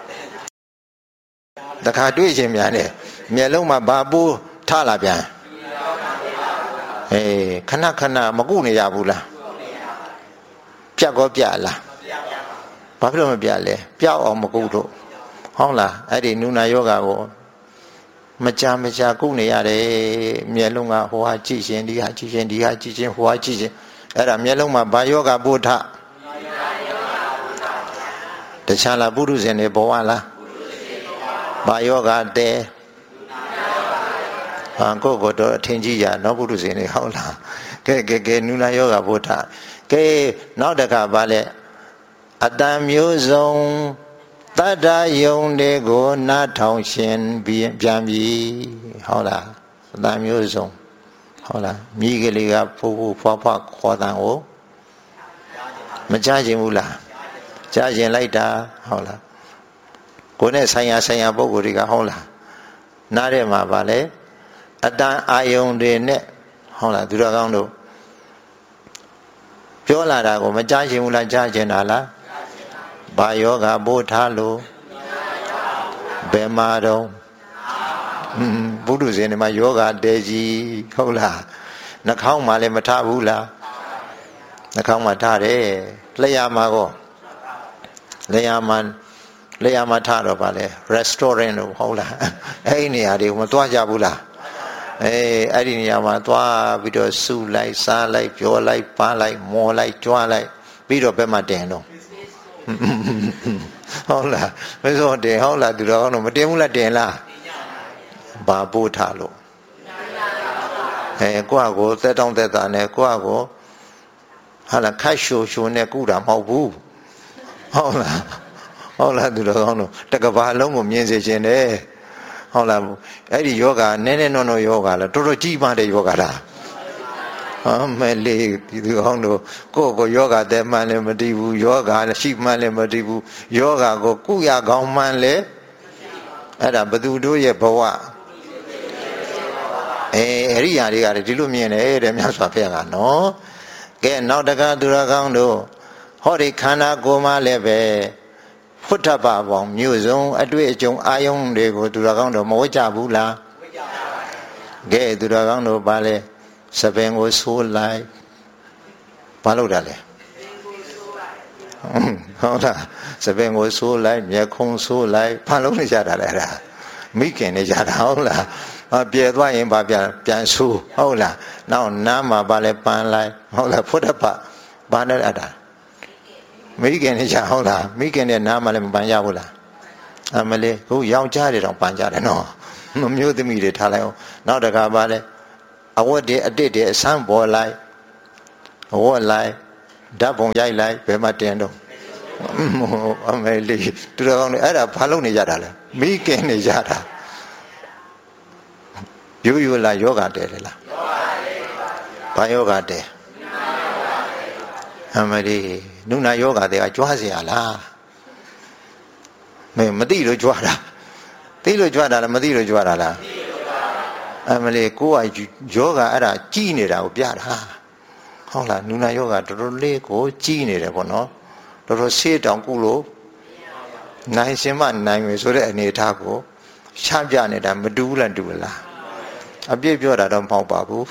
Speaker 1: တခါတွေ့ချင်းများနဲ့မျက်လုံးမှာဘာပိုးထလာပြန်အေးခဏခဏမကုနေရဘူးလားပြတ်ကောပြတ်လားဘာဖြစ်လို့မပြတ်လဲပြောက်အောင်မကုလို့ဟုတ်လားအဲ့ဒီနုနာယောဂကိုမကြမကြကုနေရတယ်မျက်လုံးကဟိုဟာကြည့်ရှင်ဒီဟာကြည့်ရှင်ဒီဟာကြည့်ရှင်ဟိုဟာကြည့်ရှင်အဲ့ဒါမျက်လုံးမှာဘာယောဂပို့ထတခြားလားပုရုဇဉ်တွေဘဝလားဘာယောဂတဲဘာကိုကိုတော့အထင်ကြီးရနော်ပုရုဇဉ်တွေဟုတ်လားကဲကဲကဲနုနာယောဂပို့ထကဲနောက်တစ်ခါဗာလဲအတန်မျိုးစုံတတ္တယုံတွေကိုနားထောင်ရှင်ပြီးပြန်ပြီဟုတ်လားအတန်မျိုးစုံဟုတ်လားမိကလေးကဖိုးဖိုးဖွားဖွားခေါ်တန်ကိုမကြားခြင်းဘူးလားကြားခြင်းလိုက်တာဟုတ်လားကိုယ်နဲ့ဆိုင်ရာဆိုင်ရာပုဂ္ဂိုလ်တွေကဟုတ်လားနားထဲမှာဗာလဲအတန်အာယုံတွေနဲ့ဟုတ်လားသူတော်ကောင်းတို့ပြောလာတာကိုမကြားခြင်းဘူးလားကြားခြင်းတာလားဘာယောဂပို့ထားလို့ဘယ်မှာတော့ဘုဒ္ဓဇင်တွေမှာယောဂတဲကြီးဟုတ်လားနှာခေါင်းမှာလည်းမထားဘူးလားနှာခေါင်းမှာထားတယ်လျှာမှာကောလျှာမှာလျှာမှာထားတော့ဗာလဲ restaurant လို့ဟုတ်လားအဲ့ဒီနေရာတွေကိုမသွားကြဘူးလားအေးအဲ့ဒီနေရာမှာသွားပြီးတော့စုလိုက်စားလိုက်ပြောလိုက်ပန်းလိုက်မော်လိုက်ကြွားလိုက်ပြီးတော့ဘယ်မှာတင်တော့ဟုတ်လားမစောတင်ဟုတ်လားသူတော်ကောင်းတို့မတင်ဘူးလားတင်လားဘာပို့ထားလို့အဲကိုယ့်ကိုသက်တောင်းသက်တာနဲ့ကိုယ့်ကိုဟာလားခတ်ရှိုရှိုနဲ့ကုတာမဟုတ်ဘူးဟုတ်လားဟုတ်လားသူတော်ကောင်းတို့တကဘာလုံးကိုမြင်စေခြင်းတယ်ဟုတ်လားအဲ့ဒီယောဂနည်းနည်းနော်နော်ယောဂလားတော်တော်ကြီးပါတဲ့ယောဂလားအမလေးဒီသူအောင်တို့ကိုယ့်ကိုယောဂတဲ့မှန်းလည်းမတည်ဘူးယောဂရှိမှန်းလည်းမတည်ဘူးယောဂကိုကုရကောင်းမှန်းလည်းအဲ့ဒါဘသူတို့ရဲ့ဘဝအဲအရိယာတွေကဒီလိုမြင်တယ်တဲ့မြတ်စွာဘုရားကနော်ကဲနောက်တကသူတော်ကောင်းတို့ဟောဒီခန္ဓာကိုယ်မှလည်းပဲဖုထပပေါင်းမျိုးစုံအတွေ့အကြုံအာယုံတွေကိုသူတော်ကောင်းတို့မဝတ်ကြဘူးလားဝတ်ကြပါဘူးကဲသူတော်ကောင်းတို့ပါလေစပင်ကိုဆိုးလိုက်ဘာလို့တာလဲဟုတ်လားစပင်ကိုဆိုးလိုက်မျက်ခုံးဆိုးလိုက်ဘာလို့နေကြတာလဲအဲ့ဒါမိခင်နေကြတာဟုတ်လားအပြဲသွားရင်ဘာပြန်ပြန်ဆိုးဟုတ်လားနောက်နားမှာဘာလဲပန်းလိုက်ဟုတ်လားဖုဒ္ဓပဘာနဲ့အဲ့ဒါမိခင်နေကြဟုတ်လားမိခင်နဲ့နားမှာလည်းမပန်းရဘူးလားအမလေးခုယောက်ျားတွေတော့ပန်းကြတယ်နော်မျိုးသမီးတွေထားလိုက်အောင်နောက်တခါဘာလဲအဝတ်တွေအတစ်တွေအဆန်းပေါ်လိုက်အဝတ်လိုက်ဓာတ်ပုံရိုက်လိုက်ဘယ်မှာတင်တော့အမေလေးသူတော်ကောင်းတွေအဲ့ဒါဘာလုပ်နေကြတာလဲမိခင်နေကြတာရိုးရိုးလားယောဂတဲတယ်လားဘာယောဂတဲအမေလေးနုနာယောဂတဲကကြွားเสียလားမင်းမသိလို့ကြွားတာသိလို့ကြွားတာလားမသိလို့ကြွားတာလားအမလေးကိုယ်ကယောဂအဲ့ဒါကြီးနေတာကိုပြတာဟုတ်လားနုနာယောဂတော်တော်လေးကိုကြီးနေတယ်ပေါ့နော်တော်တော်ဆေးတောင်ကုလို့နိုင်ရှင်မနိုင်မယ်ဆိုတဲ့အနေအထားကိုချပြနေတာမတူဘူးလားတူလားအပြည့်ပြောတာတော့မဟုတ်ပါဘူး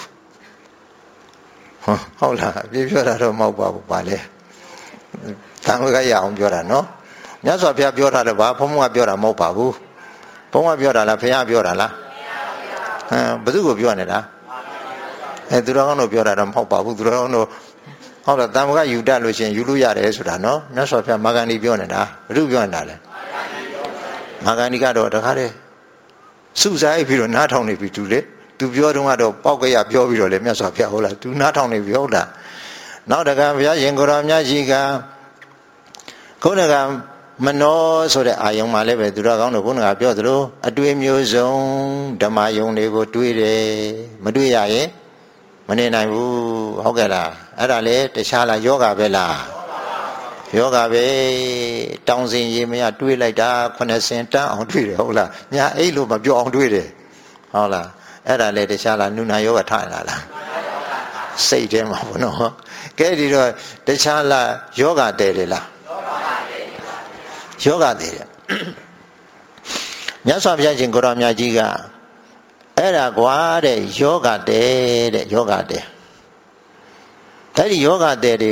Speaker 1: ဟုတ်လားအပြည့်ပြောတာတော့မဟုတ်ပါဘူးပါလေတန်ခါရအောင်ပြောတာနော်မြတ်စွာဘုရားပြောတာတော့ဘာဘုံဘုံကပြောတာမဟုတ်ပါဘူးဘုံကပြောတာလားဘုရားပြောတာလားအဲဘသူကိုပြောနေတာအဲသူတော်ကောင်းတို့ပြောတာတော့မဟုတ်ပါဘူးသူတော်ကောင်းတို့ဟုတ်လားတန်ခါယူတတ်လို့ရှိရင်ယူလို့ရတယ်ဆိုတာနော်မြတ်စွာဘုရားမာဂန္ဒီပြောနေတာဘသူပြောနေတာလဲမာဂန္ဒီကတော့တခါတည်းစုစားပြီးတော့နားထောင်နေပြီသူလေသူပြောတော့ကတော့ပေါက်ကရပြောပြီးတော့လေမြတ်စွာဘုရားဟုတ်လားသူနားထောင်နေပြီဟုတ်လားနောက်တကဘုရားရှင်ကိုရောမြတ်ကြီးကခုနကမနောဆိုတဲ့အာယုံမှာလည်းပဲသူတော်ကောင်းတို့ခုနကပြောသလိုအတွေ့မျိုးစုံဓမ္မယုံတွေကိုတွေးတယ်မတွေးရရင်မနေနိုင်ဘူးဟုတ်ကဲ့လားအဲ့ဒါလေတခြားလားယောဂပဲလားယောဂပဲတောင်းစင်ရေမရတွေးလိုက်တာခုနှစ်စင်တန်းအောင်တွေးတယ်ဟုတ်လားညာအဲ့လိုမပြောအောင်တွေးတယ်ဟုတ်လားအဲ့ဒါလေတခြားလားနုနာယောဂထားလာလားစိတ်ထဲမှာဘုနော်ကဲဒီတော့တခြားလားယောဂတည်တယ်လားယောဂသေးတယ်မြတ်စွာဘုရားရှင်ကိုရောမြတ်ကြီးကအဲ့ဒါကွာတဲ့ယောဂတဲတဲ့ယောဂတဲအဲ့ဒီယောဂတဲတွေ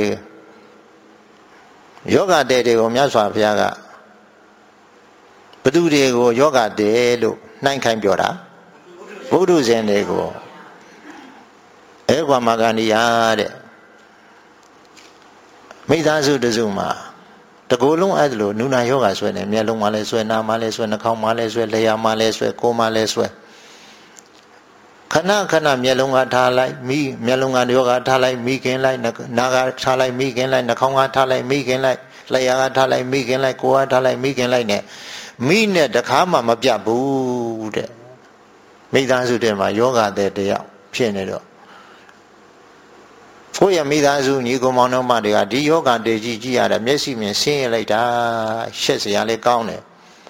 Speaker 1: ယောဂတဲတွေကိုမြတ်စွာဘုရားကဘသူတွေကိုယောဂတဲလို့နှိုင်းခိုင်းပြောတာဘုဒ္ဓဇင်တွေကိုအဲကွာမဂန္ဒီယာတဲ့မိသားစုတစုမှာတကူလုံးအဲ့လိုနုနာယောဂဆွဲနေမျက်လုံးမှာလဲဆွဲနားမှာလဲဆွဲနှာခေါင်းမှာလဲဆွဲလျှာမှာလဲဆွဲကိုယ်မှာလဲဆွဲခဏခဏမျက်လုံးကထားလိုက်မိမျက်လုံးကယောဂထားလိုက်မိခင်လိုက်နာကထားလိုက်မိခင်လိုက်နှာခေါင်းကထားလိုက်မိခင်လိုက်လျှာကထားလိုက်မိခင်လိုက်ကိုယ်ကထားလိုက်မိခင်လိုက်နဲ့မိနဲ့တခါမှမပြတ်ဘူးတဲ့မိသားစုတွေမှာယောဂတဲ့တယောက်ဖြစ်နေတော့ကိုယ့်ရဲ့မိသားစုညီကောင်မောင်နှမတွေကဒီယောဂတေကြီးကြည့်ရတယ်မျက်စိမြင်ဆင်းရလိုက်တာရှက်စရာလေးကောင်းတယ်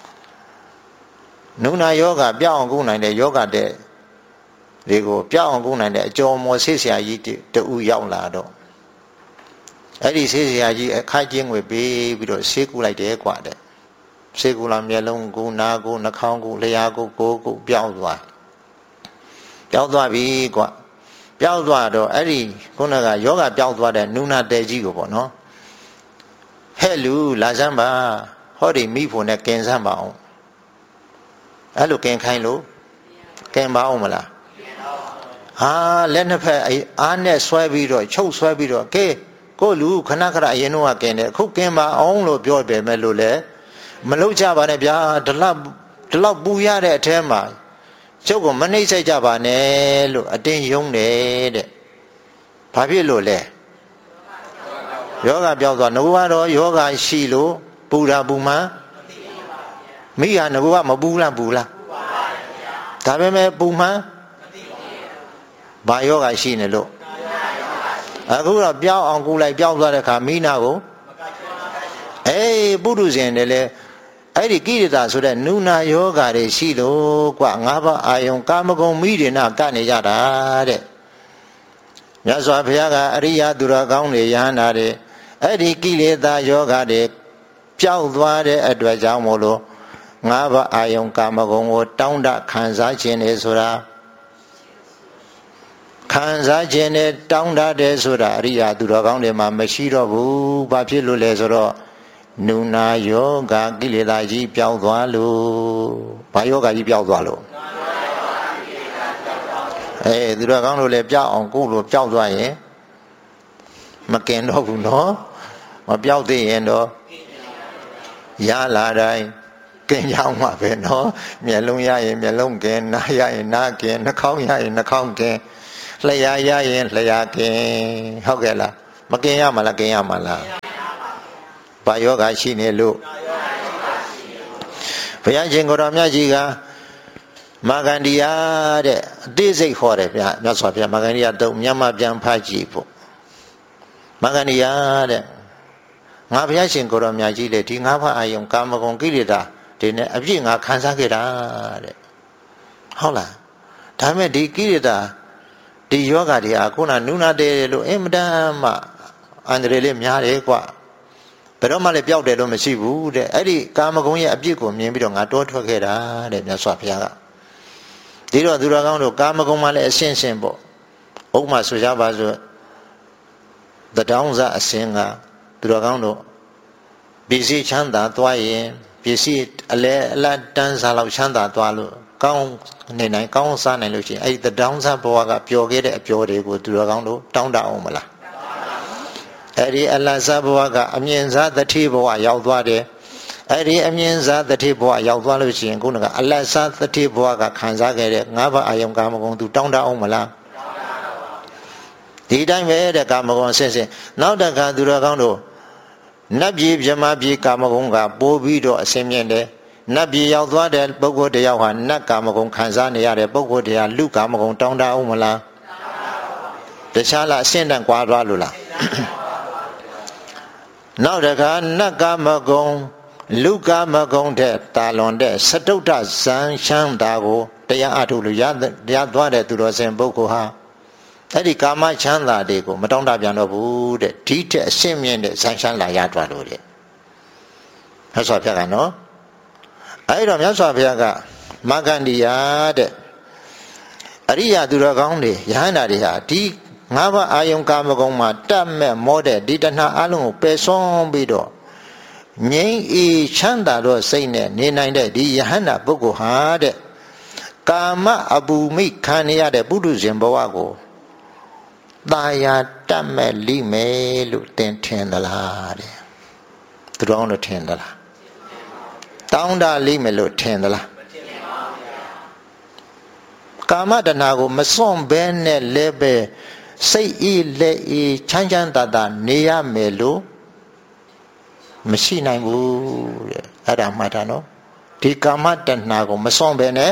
Speaker 1: နုနာယောဂပြောင်းအောင်ကုနိုင်တဲ့ယောဂတဲ့တွေကိုပြောင်းအောင်ကုနိုင်တဲ့အကျော်မော်ဆေးဆရာကြီးတူရောက်လာတော့အဲ့ဒီဆေးဆရာကြီးအခါကျင်းငွေပေးပြီးတော့ဆေးကုလိုက်တယ်ကွာတဲ့ဆေးကုလာမျက်လုံးကုနာကုနှာခေါင်းကုလျှာကုကိုယ်ကုပြောင်းသွားပြောင်းသွားပြီကွာပြောင်းသွားတော့အဲ့ဒီခုနကယောဂပြောင်းသွားတဲ့နုနာတဲကြီးကိုပေါ့နော်ဟဲ့လူလာစမ်းပါဟောဒီမိဖို့နဲ့ကင်စမ်းပါအောင်အဲ့လိုကင်ခိုင်းလို့ကင်ပါအောင်မလားဟာလက်နှစ်ဖက်အားနဲ့ဆွဲပြီးတော့ချုပ်ဆွဲပြီးတော့ကဲကိုလူခဏခဏအရင်တော့ကင်တယ်အခုကင်ပါအောင်လို့ပြောပေမဲ့လို့လေမလုပ်ကြပါနဲ့ဗျာဒီလောက်ဒီလောက်ပူရတဲ့အထဲမှာကျုပ်ကမနှိမ့်ဆက်ကြပါနဲ့လို့အတင်းယုံတယ်တဲ့ဘာဖြစ်လို့လဲယောဂပြောက်သွားငကူကတော့ယောဂရှိလို့ပူတာပူမှမိဟာငကူကမပူလားပူလားဒါပေမဲ့ပူမှဘာယောဂရှိနေလို့အခုတော့ပြောင်းအောင်ကူလိုက်ပြောင်းသွားတဲ့ခါမိနာကိုအေးပုထုဇဉ်တွေလေအဲ့ဒီကိရိတာဆိုတဲ့နုနာယောဂါတွေရှိလို့กว่าငါးပါးအာယုံကာမဂုဏ်မိတွေနာကနေကြတာတဲ့မြတ်စွာဘုရားကအရိယသူတော်ကောင်းတွေယဟန္တာတွေအဲ့ဒီကိလေသာယောဂါတွေပျောက်သွားတဲ့အတွက်ကြောင့်မို့လို့ငါးပါးအာယုံကာမဂုဏ်ကိုတောင်းတခံစားခြင်းတွေဆိုတာခံစားခြင်းနဲ့တောင်းတတယ်ဆိုတာအရိယသူတော်ကောင်းတွေမှာမရှိတော့ဘူးဘာဖြစ်လို့လဲဆိုတော့နုနာယောဂကိလေသာကြီးပျောက်သွားလို့ဘာယောဂကြီးပျောက်သွားလို့အဲသူတော်ကောင်းတို့လည်းပျောက်အောင်ကိုယ်လိုပျောက်သွားရင်မကင်တော့ဘူးနော်မပျောက်သေးရင်တော့ရလာတိုင်းကင်ကြောင်းမှာပဲနော်မျက်လုံးရရင်မျက်လုံးကင်နားရရင်နားကင်နှာခေါင်းရရင်နှာခေါင်းကင်လျှာရရင်လျှာကင်ဟုတ်ကဲ့လားမကင်ရမလားကင်ရမလားဘာယောဂရှိနေလို့ဘုရားရှင်ကိုရောမြတ်ကြီးကမဂန္ဒီယာတဲ့အသေးစိတ်ဟောတယ်ဗျာမြတ်စွာဘုရားမဂန္ဒီယာတုံးမြန်မာပြန်ဖတ်ကြည့်ဖို့မဂန္ဒီယာတဲ့ငါဘုရားရှင်ကိုရောမြတ်ကြီးလေဒီငါးပါးအာယုံကာမဂုဏ်ကိလေသာဒီနဲ့အပြည့်ငါခံစားခဲ့တာတဲ့ဟုတ်လားဒါမဲ့ဒီကိလေသာဒီယောဂတွေဟာခုနနုနာတယ်လို့အင်မတန်မှအန္တရာယ်လေးများတယ်ကွာဘယ်တော့မှလည်းပျောက်တယ်လို့မရှိဘူးတဲ့အဲ့ဒီကာမဂုဏ်ရဲ့အပြစ်ကိုမြင်ပြီးတော့ငါတောထွက်ခဲ့တာတဲ့မြတ်စွာဘုရားကဒီတော့သူတော်ကောင်းတို့ကာမဂုဏ်မှလည်းအရှင်းရှင်းပေါ့ဥပမာဆိုကြပါစို့တတောင်းစားအစင်းကသူတော်ကောင်းတို့ပစ္စည်းချမ်းသာသွားရင်ပစ္စည်းအလဲအလတ်တန်းစားလောက်ချမ်းသာသွားလို့ကောင်းနေနိုင်ကောင်းစားနိုင်လို့ရှိရင်အဲ့ဒီတတောင်းစားဘဝကပျော်ခဲ့တဲ့အပျော်တွေကိုသူတော်ကောင်းတို့တောင်းတအောင်မလားအဲ့ဒီအလတ်စားဘဝကအမြင်စားတတိဘဝရောက်သွားတယ်အဲ့ဒီအမြင်စားတတိဘဝရောက်သွားလို့ရှိရင်ခုနကအလတ်စားတတိဘဝကခံစားခဲ့တဲ့ငါးပါးအာယုံကာမဂုဏ်သူတောင်းတအောင်မလားဒီတိုင်းပဲတဲ့ကာမဂုဏ်ဆင်းဆင်းနောက်တခါသူတော်ကောင်းတို့နတ်ပြည်မြမပြည်ကာမဂုဏ်ကပိုးပြီးတော့အစင်းမြင့်တယ်နတ်ပြည်ရောက်သွားတဲ့ပုဂ္ဂိုလ်တယောက်ဟာနတ်ကာမဂုဏ်ခံစားနေရတဲ့ပုဂ္ဂိုလ်တရားလူကာမဂုဏ်တောင်းတအောင်မလားတခြားလားအရှင်းတန်ကွာသွားလို့လားနောက်တခါနတ်ကာမဂုဏ်လူကာမဂုဏ်တဲ့တာလွန်တဲ့စတုတ္တဇံရှမ်းတာကိုတရားအထုတ်လို့ရရသွားတဲ့သူတော်စင်ပုဂ္ဂိုလ်ဟာအဲ့ဒီကာမချမ်းသာတွေကိုမတောင်းတပြန်တော့ဘူးတဲ့ဒီထက်အရှင်းမြင့်တဲ့ဇံရှမ်းလာရသွားလို့တဲ့မြတ်စွာဘုရားကနော်အဲ့တော့မြတ်စွာဘုရားကမဂ္ဂန္ဒီယာတဲ့အရိယာသူတော်ကောင်းတွေယဟန္တာတွေဟာဒီငါးပါးအာယုံကာမဂုဏ်မှာတတ်မဲ့မောတဲ့ဒီတဏှာအလုံးကိုပယ်ဆုံးပြီးတော့ငြိမ်းအေးချမ်းသာတော့စိတ်နဲ့နေနိုင်တဲ့ဒီယဟန္တာပုဂ္ဂိုလ်ဟာတဲ့ကာမအပူမိခံရတဲ့ပုထုဇဉ်ဘဝကိုตายาတတ်မဲ့လိမယ်လို့သင်ထင်သလားတဲ့သူတော်ကောင်းတို့ထင်သလားတောင်းတလိမယ်လို့ထင်သလားကာမတဏှာကိုမစွန့်ဘဲနဲ့လည်းပဲစိတ်အေးလက်အေးချမ်းချမ်းသာသာနေရမယ်လို့မရှိနိုင်ဘူးတဲ့အဲ့ဒါမှတ်တာနော်ဒီကာမတဏှာကိုမစွန့်ဘဲနဲ့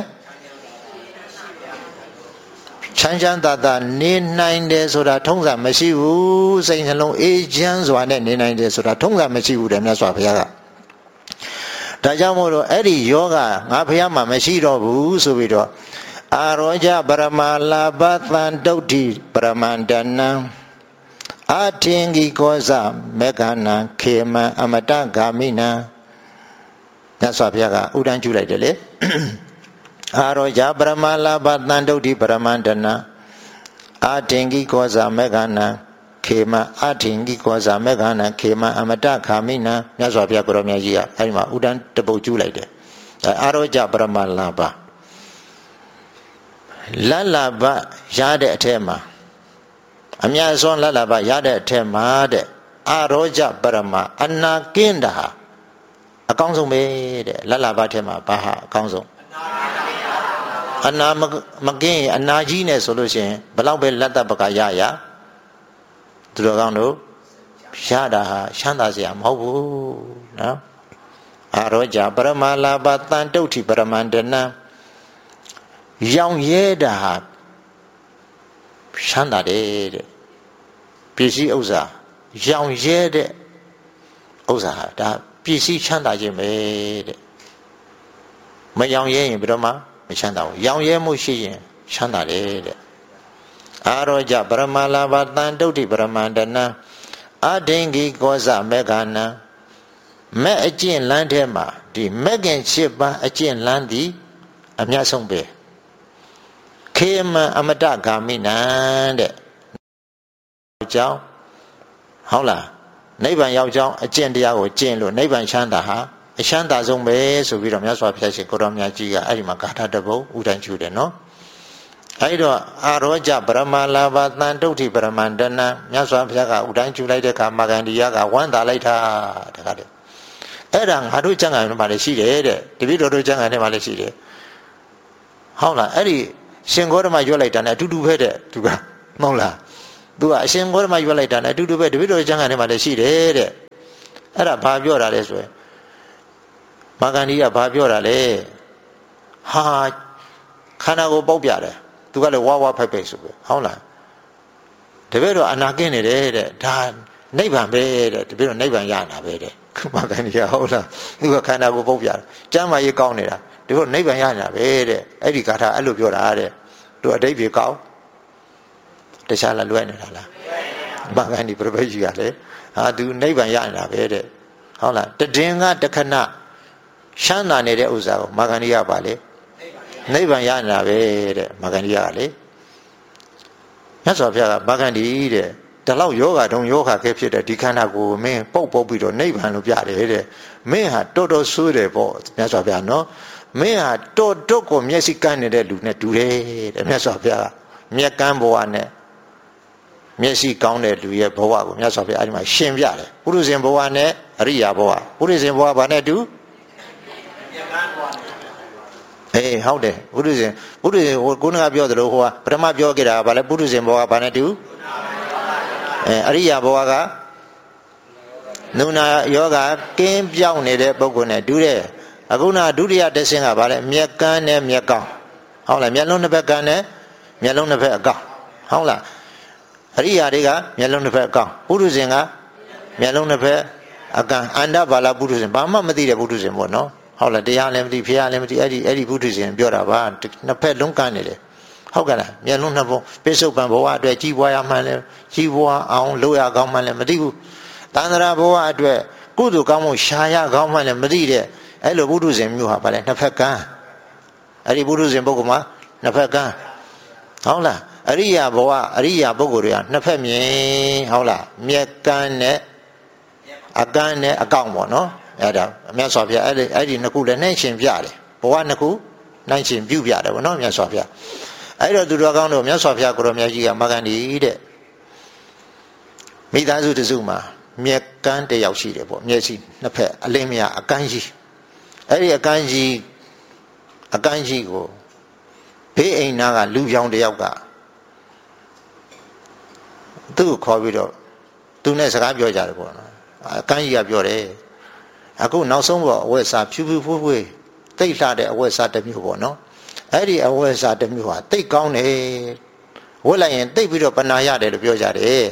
Speaker 1: ချမ်းချမ်းသာသာနေနိုင်တယ်ဆိုတာထုံးစံမရှိဘူးစိတ်နှလုံးအေးချမ်းစွာနဲ့နေနိုင်တယ်ဆိုတာထုံးစံမရှိဘူးတဲ့မြတ်စွာဘုရားကဒါကြောင့်မို့လို့အဲ့ဒီယောဂငါဘုရားမှာမရှိတော့ဘူးဆိုပြီးတော့အာရောကြပရမလာဘသံတုဋ္ဌိပရမန္တနံအထင်ကြီးကောဇမေဃနာခေမံအမတဂာမိနံမြတ်စွာဘုရားကဥဒန်းကျူလိုက်တယ်လေအာရောကြပရမလာဘသံတုဋ္ဌိပရမန္တနံအထင်ကြီးကောဇမေဃနာခေမံအထင်ကြီးကောဇမေဃနာခေမံအမတဂာမိနံမြတ်စွာဘုရားကိုရောမြတ်ကြီးကအဲဒီမှာဥဒန်းတပုတ်ကျူလိုက်တယ်အာရောကြပရမလာဘလလဘရတဲ့အထက်မှာအမြတ်ဆုံးလလဘရတဲ့အထက်မှာတဲ့အာရောကြပရမအနာကင်းတာဟာအကောင်းဆုံးပဲတဲ့လလဘထဲမှာဘာဟာအကောင်းဆုံးအနာမကင်းအနာကြီးနဲ့ဆိုလို့ရှိရင်ဘလောက်ပဲလက်သက်ပကရရသူတော်ကောင်းတို့ရတာဟာချမ်းသာစရာမဟုတ်ဘူးနော်အာရောကြပရမလာဘတန်တုဋ္ဌိပရမန္တနံရောင်ရဲတာဟာချမ်းသာတယ်တဲ့ပစ္စည်းဥစ္စာရောင်ရဲတဲ့ဥစ္စာဟာဒါပစ္စည်းချမ်းသာခြင်းပဲတဲ့မရောင်ရဲရင်ဘယ်တော့မှမချမ်းသာဘူးရောင်ရဲမှုရှိရင်ချမ်းသာတယ်တဲ့အာရောကြပရမလာဘတန်တုဋ္ဌိပရမန္တနံအဒိင်္ဂိကောဇမေဃနံမဲ့အကျင့်လန်းထဲမှာဒီမဲ့ခင်ရှစ်ပါးအကျင့်လန်းသည်အမြတ်ဆုံးပဲခေမံအမတဂာမိနံတဲ့ကြောင်းဟုတ်လားနိဗ္ဗာန်ရောက်ကြောင်းအကျင့်တရားကိုကျင့်လို့နိဗ္ဗာန်ချမ်းသာဟာအချမ်းသာဆုံးပဲဆိုပြီးတော့မြတ်စွာဘုရားရှင်ကိုရောမြတ်ကြီးကအဲ့ဒီမှာဂါထာတစ်ပုဒ်ဥဒန်းကျူတယ်နော်အဲ့တော့အာရောကြပရမလာဘသံတုဋ္ဌိပရမန္တနံမြတ်စွာဘုရားကဥဒန်းကျူလိုက်တဲ့အခါမဂန္ဒီယကဝမ်းသာလိုက်တာတခါတည်းအဲ့ဒါငါတို့ကျမ်းဂန်ထဲမှာလည်းရှိတယ်တဲ့တပည့်တော်တို့ကျမ်းဂန်ထဲမှာလည်းရှိတယ်ဟုတ်လားအဲ့ဒီရှင်ဂေါရမရွက်လိုက်တာနဲ့အတူတူပဲတဲ့သူကမဟုတ်လားသူကအရှင်ဂေါရမရွက်လိုက်တာနဲ့အတူတူပဲတပည့်တော်ကျမ်းဂန်ထဲမှာလည်းရှိတယ်တဲ့အဲ့ဒါဘာပြောတာလဲဆိုရင်မဂန္ဒီကဘာပြောတာလဲဟာခန္ဓာကိုယ်ပေါက်ပြတယ်သူကလည်းဝါဝါဖိုက်ဖိုက်ဆိုပဲဟုတ်လားတပည့်တော်အနာကင်းနေတယ်တဲ့ဒါနိဗ္ဗာန်ပဲတဲ့တပည့်တော်နိဗ္ဗာန်ရနာပဲတဲ့မဂန္ဒီကဟုတ်လားသူကခန္ဓာကိုယ်ပေါက်ပြတယ်ကျမ်းမာရေးကောင်းနေတာဒီလိုနိဗ္ဗာန်ရနာပဲတဲ့အဲ့ဒီဂါထာအဲ့လိုပြောတာတဲ့သူအတိတ်ပြေကောင်းတခြားလားလွဲနေတာလားမဂန္ဒီပြပကြီးကလည်းဟာသူနိဗ္ဗာန်ရနာပဲတဲ့ဟုတ်လားတည်င်းကတခဏရှမ်းသာနေတဲ့ဥစ္စာကိုမဂန္ဒီကပါလေနိဗ္ဗာန်ရနာပဲတဲ့မဂန္ဒီကလေမြတ်စွာဘုရားကမဂန္ဒီတဲ့ဒီလောက်ယောဂတုံယောဂခဲဖြစ်တဲ့ဒီခန္ဓာကိုယ်မင်းပုတ်ပုတ်ပြီးတော့နိဗ္ဗာန်လို့ပြတယ်တဲ့မင်းဟာတော်တော်ဆိုးတယ်ပေါ့မြတ်စွာဘုရားနော်မင်းဟာတော်တော်ကိုမျက်စိကန်းနေတဲ့လူနဲ့တူတယ်တဲ့မြတ်စွာဘုရားကမျက်ကန်းဘဝနဲ့မျက်စိကောင်းတဲ့လူရဲ့ဘဝကိုမြတ်စွာဘုရားအဲ့ဒီမှာရှင်းပြတယ်ပုရုဇဉ်ဘဝနဲ့အရိယာဘဝပုရုဇဉ်ဘဝဘာနဲ့တူမျက်ကန်းဘဝအေးဟုတ်တယ်ပုရုဇဉ်ပုရုဇဉ်ဟိုကိုနကပြောသလိုဟိုကပထမပြောခဲ့တာကဘာလဲပုရုဇဉ်ဘဝဘာနဲ့တူအဲအရိယာဘဝကနုနာယောဂကင်းပြောင်းနေတဲ့ပုဂ္ဂိုလ်နဲ့တူတယ်အခုနဒုတိယတဆင့်ကဘာလဲမျက်ကန်းနဲ့မျက်ကောင်းဟုတ်လားမျက်လုံးတစ်ဖက်ကန်းနဲ့မျက်လုံးတစ်ဖက်အကောင်းဟုတ်လားအရိယာတွေကမျက်လုံးတစ်ဖက်အကောင်းပုရုဇဉ်ကမျက်လုံးတစ်ဖက်အကန်းအန္တဘာလပုရုဇဉ်ဘာမှမသိတဲ့ပုရုဇဉ်ပေါ့နော်ဟုတ်လားတရားလည်းမသိဖျားလည်းမသိအဲ့ဒီအဲ့ဒီပုရုဇဉ်ပြောတာပါနှစ်ဖက်လုံးကန်းနေတယ်ဟုတ်ကဲ့လားမျက်လုံးနှစ်ပုံပိဿုပံဘဝအတွက်ကြီးပွားရမှန်းလဲကြီးပွားအောင်လုပ်ရကောင်းမှန်းလဲမသိဘူးတန္တရာဘဝအတွက်ကုသိုလ်ကောင်းမှုရှာရကောင်းမှန်းလဲမသိတဲ့အဲ့လိုပုထုဇဉ်မျိုးဟာဗါလဲနှစ်ဖက်ကန်းဟအဲ့ဒီပုရုဇဉ်ပုဂ္ဂိုလ်မှာနှစ်ဖက်ကန်းဟုတ်လားအရိယာဘဝအရိယာပုဂ္ဂိုလ်တွေကနှစ်ဖက်မြင်ဟုတ်လားမြက်ကန်းနဲ့အကန်းနဲ့အကောင့်ပေါ့နော်အဲ့ဒါမြတ်စွာဘုရားအဲ့ဒီအဲ့ဒီနှစ်ခုလည်းနှိုင်းရှင်ပြတယ်ဘဝနှစ်ခုနှိုင်းရှင်ပြုပြတယ်ပေါ့နော်မြတ်စွာဘုရားအဲ့တော့သူတော်ကောင်းတို့မြတ်စွာဘုရားကိုရောမြတ်ကြီးကမဂန္ဒီတဲ့မိသားစုတစုမှာမြက်ကန်းတစ်ယောက်ရှိတယ်ပေါ့မျက်စိနှစ်ဖက်အလင်းမရအကန်းကြီးအဲ့ဒီအကန်းကြီးအကန်းကြီးကိုဘေးအိမ်နာကလူပြောင်တစ်ယောက်ကသူ့ကိုခေါ်ပြီးတော့သူနဲ့စကားပြောကြတယ်ပေါ့နော်အကန်းကြီးကပြောတယ်အခုနောက်ဆုံးပေါ့အဝတ်စားဖြူဖြူဖွေးဖွေးတိတ်လှတဲ့အဝတ်စားတစ်မျိုးပေါ့နော်အဲ့ဒီအဝတ်စားတစ်မျိုးဟာတိတ်ကောင်းတယ်ဝတ်လိုက်ရင်တိတ်ပြီးတော့ပနာရတယ်လို့ပြောကြတယ်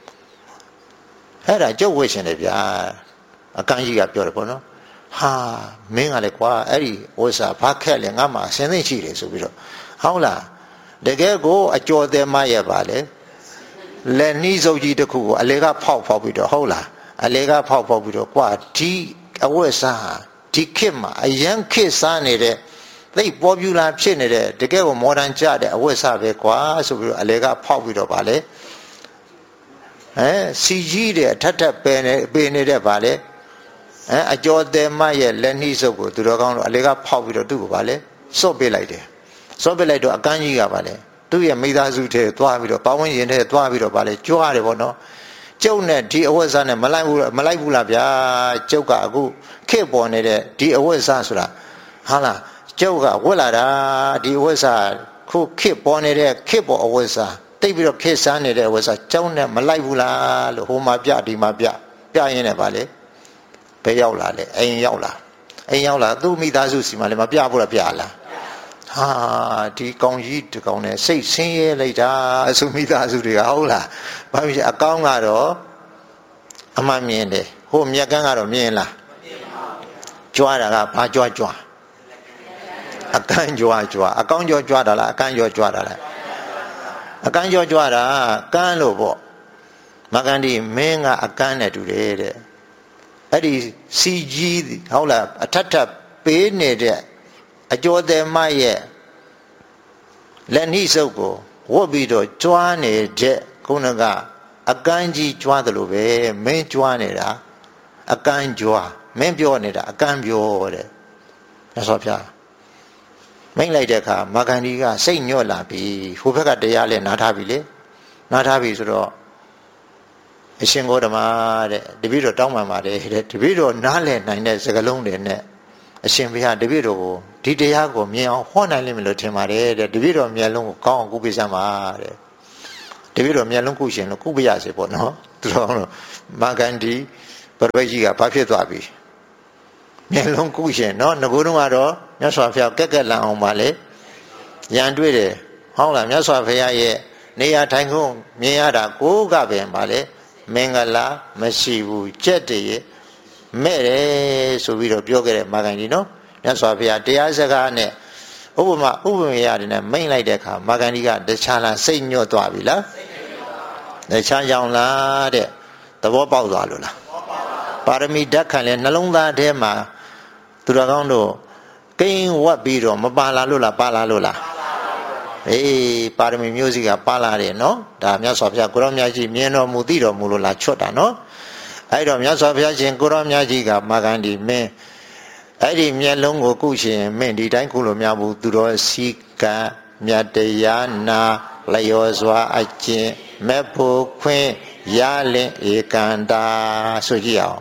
Speaker 1: အဲ့ဒါကြုတ်ဝတ်ရှင်တယ်ဗျာအကန်းကြီးကပြောတယ်ပေါ့နော်ဟာမင်းကလည်းကွာအဲ့ဒီဝတ်စားဘာခက်လဲငါမှအစင်းသိရှိတယ်ဆိုပြီးတော့ဟုတ်လားတကယ်ကိုအကျော်သေးမရဲ့ပါလေလက်နှီးစုပ်ကြီးတစ်ခုကိုအလေကဖောက်ဖောက်ပြီးတော့ဟုတ်လားအလေကဖောက်ဖောက်ပြီးတော့ကွာဒီအဝတ်စားဟာဒီခေတ်မှာအရန်ခေတ်စားနေတဲ့သိပေါ်ပြူလာဖြစ်နေတဲ့တကယ်ကိုမော်ဒန်ကြတဲ့အဝတ်စားပဲကွာဆိုပြီးတော့အလေကဖောက်ပြီးတော့ပါလေအဲစီကြီးတဲ့အထက်ထက်ပယ်နေပေနေတဲ့ပါလေအဲအကျော်သေးမရဲ့လက်နှီးစုပ်ကိုသူတော်ကောင်းတို့အလေကဖောက်ပြီးတော့သူ့ကိုပါလေစော့ပေးလိုက်တယ်စော့ပေးလိုက်တော့အကန်းကြီးကပါလေသူ့ရဲ့မိသားစုထဲသွားပြီးတော့ပဝန်းကျင်ထဲသွားပြီးတော့ပါလေကြွားတယ်ပေါ့နော်ကျုပ်နဲ့ဒီအဝတ်စားနဲ့မလိုက်ဘူးမလိုက်ဘူးလားဗျာကျုပ်ကအခုခေတ်ပေါ်နေတဲ့ဒီအဝတ်စားဆိုတာဟာလားကျုပ်ကဝတ်လာတာဒီအဝတ်စားခုခေတ်ပေါ်နေတဲ့ခေတ်ပေါ်အဝတ်စားတိတ်ပြီးတော့ခေတ်စားနေတဲ့အဝတ်စားကျုံနဲ့မလိုက်ဘူးလားလို့ဟိုမှာပြဒီမှာပြပြရင်းနဲ့ပါလေဘယ်ရောက်လာလဲအိမ်ရောက်လာအိမ်ရောက်လာသူ့မိသားစုစီမှာလည်းမပြဘူးလားပြလားဟာဒီကောင်ကြီးဒီကောင်နဲ့စိတ်ဆင်းရဲလိုက်တာအစုမိသားစုတွေကဟုတ်လားဘာဖြစ်အကောင်းကတော့အမှန်မြင်တယ်ဟိုမြက်ကန်းကတော့မြင်လားကြွားတာကဘာကြွားကြွားအကန်းကြွားကြွားအကောင်းကြွားကြွားတာလားအကန်းကြွားကြွားတာလားအကန်းကြွားကြွားတာကန်းလို့ပေါ့မဂန္ဒီမင်းကအကန်းနဲ့တူတယ်တဲ့အဲ့ဒီစီကြီးဟုတ်လားအထက်ထပ်ပေးနေတဲ့အကျော်သည်မရဲ့လက်နှိစုပ်ကိုဝတ်ပြီးတော့ကြွားနေတဲ့ခုနကအကန်းကြီးကြွားတယ်လို့ပဲမင်းကြွားနေတာအကန်းကြွားမင်းပြောနေတာအကန်းပြောတဲ့မြတ်စွာဘုရားမိန့်လိုက်တဲ့အခါမဂန္ဒီကစိတ်ညွတ်လာပြီဟိုဘက်ကတရားလဲနားထားပြီလေနားထားပြီဆိုတော့အရှင်ဂေါတမတဲ့တပည့်တော်တောင်းပန်ပါတယ်တဲ့တပည့်တော်နားလည်နိုင်တဲ့စကားလုံးတွေနဲ့အရှင်ဘုရားတပည့်တော်ကိုဒီတရားကိုမြင်အောင်ဟောနိုင်လိမ့်မယ်လို့ထင်ပါတယ်တဲ့တပည့်တော်မျက်လုံးကိုကောင်းအောင်ကုပေးစမ်းပါတဲ့တပည့်တော်မျက်လုံးကုရှင်လို့ကုပေးရစေပေါ့နော်သူတော်တော့မဂန္ဒီပရိကြီးကဘာဖြစ်သွားပြီမျက်လုံးကုရှင်နော်ငကိုးတုန်းကတော့မြတ်စွာဘုရားကက်ကက်လန်အောင်ပါလေရန်တွေ့တယ်ဟုတ်လားမြတ်စွာဘုရားရဲ့နေရာထိုင်ခုံမြင်ရတာကိုးကပင်ပါလေမင်္ဂလာမရှိဘူးကြက်တည်းရဲ့မဲ့တယ်ဆိုပြီးတော့ပြောခဲ့တဲ့မဂ္ဂင်ကြီးနော်မြတ်စွာဘုရားတရားစကားနဲ့ဥပမာဥပမေရတယ်နဲ့မိန့်လိုက်တဲ့အခါမဂ္ဂင်ကြီးကတခြားလားစိတ်ညွတ်သွားပြီလားတခြားကြောင်လားတဲ့သဘောပေါက်သွားလို့လားပါရမီဓာတ်ခံလဲနှလုံးသားထဲမှာသူတော်ကောင်းတို့ကိန်းဝတ်ပြီးတော့မပါလာလို့လားပါလာလို့လားအေးပါရမီမျိုးစီကပါလာတယ်နော်ဒါမြတ်စွာဘုရားကိုရောမြတ်ကြီးမြင်တော်မူသိတော်မူလို့လားချွတ်တာနော်အဲ့တော့မြတ်စွာဘုရားရှင်ကိုရောမြတ်ကြီးကမဂန္ဒီမင်းအဲ့ဒီမျက်လုံးကိုကုရှင်မင်းဒီတိုင်းကုလို့မရဘူးသူတော်စီကံမြတ်တရားနာလျော်စွာအကျင့်မဲ့ဖို့ခွင့်ရလင်ဧကန္တာဆိုကြည့်အောင်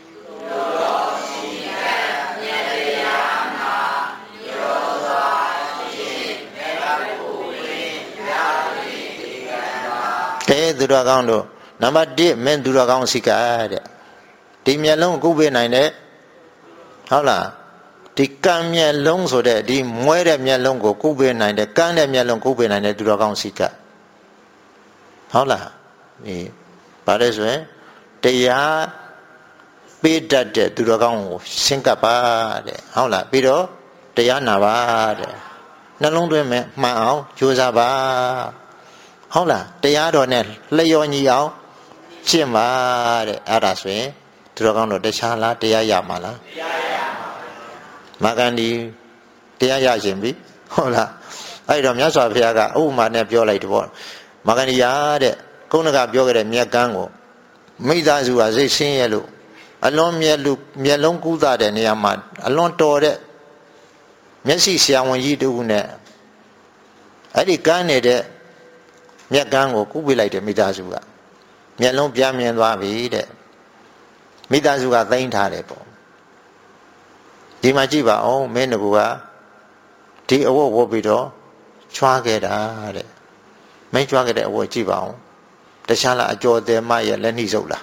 Speaker 1: တဲသူတော်ကောင်းတို့နံပါတ်တစ်မင်းသူတော်ကောင်းစီကတဲ့ဒီမျက်လုံးကုပေးနိုင်တဲ့ဟုတ်လားဒီကံမျက်လုံးဆိုတဲ့ဒီမွဲတဲ့မျက်လုံးကိုကုပေးနိုင်တဲ့ကန်းတဲ့မျက်လုံးကုပေးနိုင်တဲ့သူတော်ကောင်းစီကဟုတ်လားဒီဗါလဲဆိုရင်တရားပေးတတ်တဲ့သူတော်ကောင်းကိုရှင်းကပ်ပါတဲ့ဟုတ်လားပြီးတော့တရားနာပါတဲ့နှလုံးသွင်းမဲ့မှန်အောင်ကြိုးစားပါဟုတ်လားတရားတော်နဲ့လျော်ညီအောင်ရှင်းပါတဲ့အဲ့ဒါဆိုရင်သူတော်ကောင်းတို့တခြားလားတရားရမှာလားတရားရမှာမဂန္ဒီတရားရရှင်ပြီဟုတ်လားအဲ့တော့မြတ်စွာဘုရားကဥပမာနဲ့ပြောလိုက်တယ်ပေါ့မာဂန္ဒီယာတဲ့ကုဏကပြောခဲ့တဲ့မြက်ကန်းကိုမိသားစုကစိတ်ဆင်းရဲလို့အလွန်မျက်လူမျက်လုံးကူးသားတဲ့နေရာမှာအလွန်တော်တဲ့မျက်စိဆရာဝန်ကြီးတူနဲ့အဲ့ဒီကန်းနေတဲ့မြက်ကန်းကိုကူးပေးလိုက်တယ်မိသားစုကမျက်လုံးပြမြင်သွားပြီတဲ့မိသားစုကသိမ်းထားတယ်ပေါ့ဒီမှာကြည့်ပါအောင်မင်းတို့ကဒီအဝတ်ဝတ်ပြီးတော့ချွားခဲ့တာတဲ့မင်းချွားခဲ့တဲ့အဝတ်ကြည့်ပါအောင်တခြားလားအကျော်တယ်မရဲ့လက်နှိစုပ်လား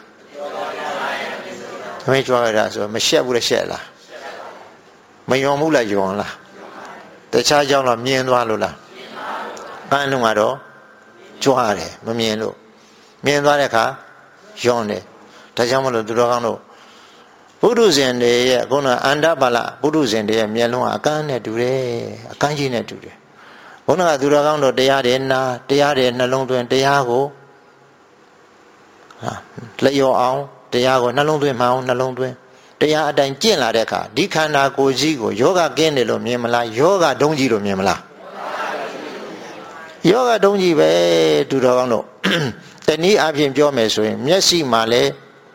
Speaker 1: မင်းချွားခဲ့တာဆိုမရှက်ဘူးလားရှက်လားမယုံဘူးလားယုံလားတခြားကြောင့်လားမြင်သွားလို့လားအန်းလုံးကတော့ကြွားတယ်မမြင်လို့မြင်သွားတဲ့အခါယုံတယ်ဒါကြောင့်မလို့သူတော်ကောင်းတို့ပုထုဇဉ်တွေရဲ့ခုနအန္တပါဠပုထုဇဉ်တွေရဲ့မျက်လုံးကအကန်းနဲ့တူတယ်အကန်းကြီးနဲ့တူတယ်ခုနကသူတော်ကောင်းတို့တရားတွေနာတရားတွေနှလုံးသွင်းတရားကိုဟာလျော်အောင်တရားကိုနှလုံးသွင်းမှအောင်နှလုံးသွင်းတရားအတိုင်းကျင့်လာတဲ့အခါဒီခန္ဓာကိုယ်ကြီးကိုယောဂကင်းတယ်လို့မြင်မလားယောဂဒုံကြီးလို့မြင်မလားယောဂဒုံကြီးပဲသူတော်ကောင်းတို့တနည်းအားဖြင့်ပြောမယ်ဆိုရင်မျက်စိမှာလည်း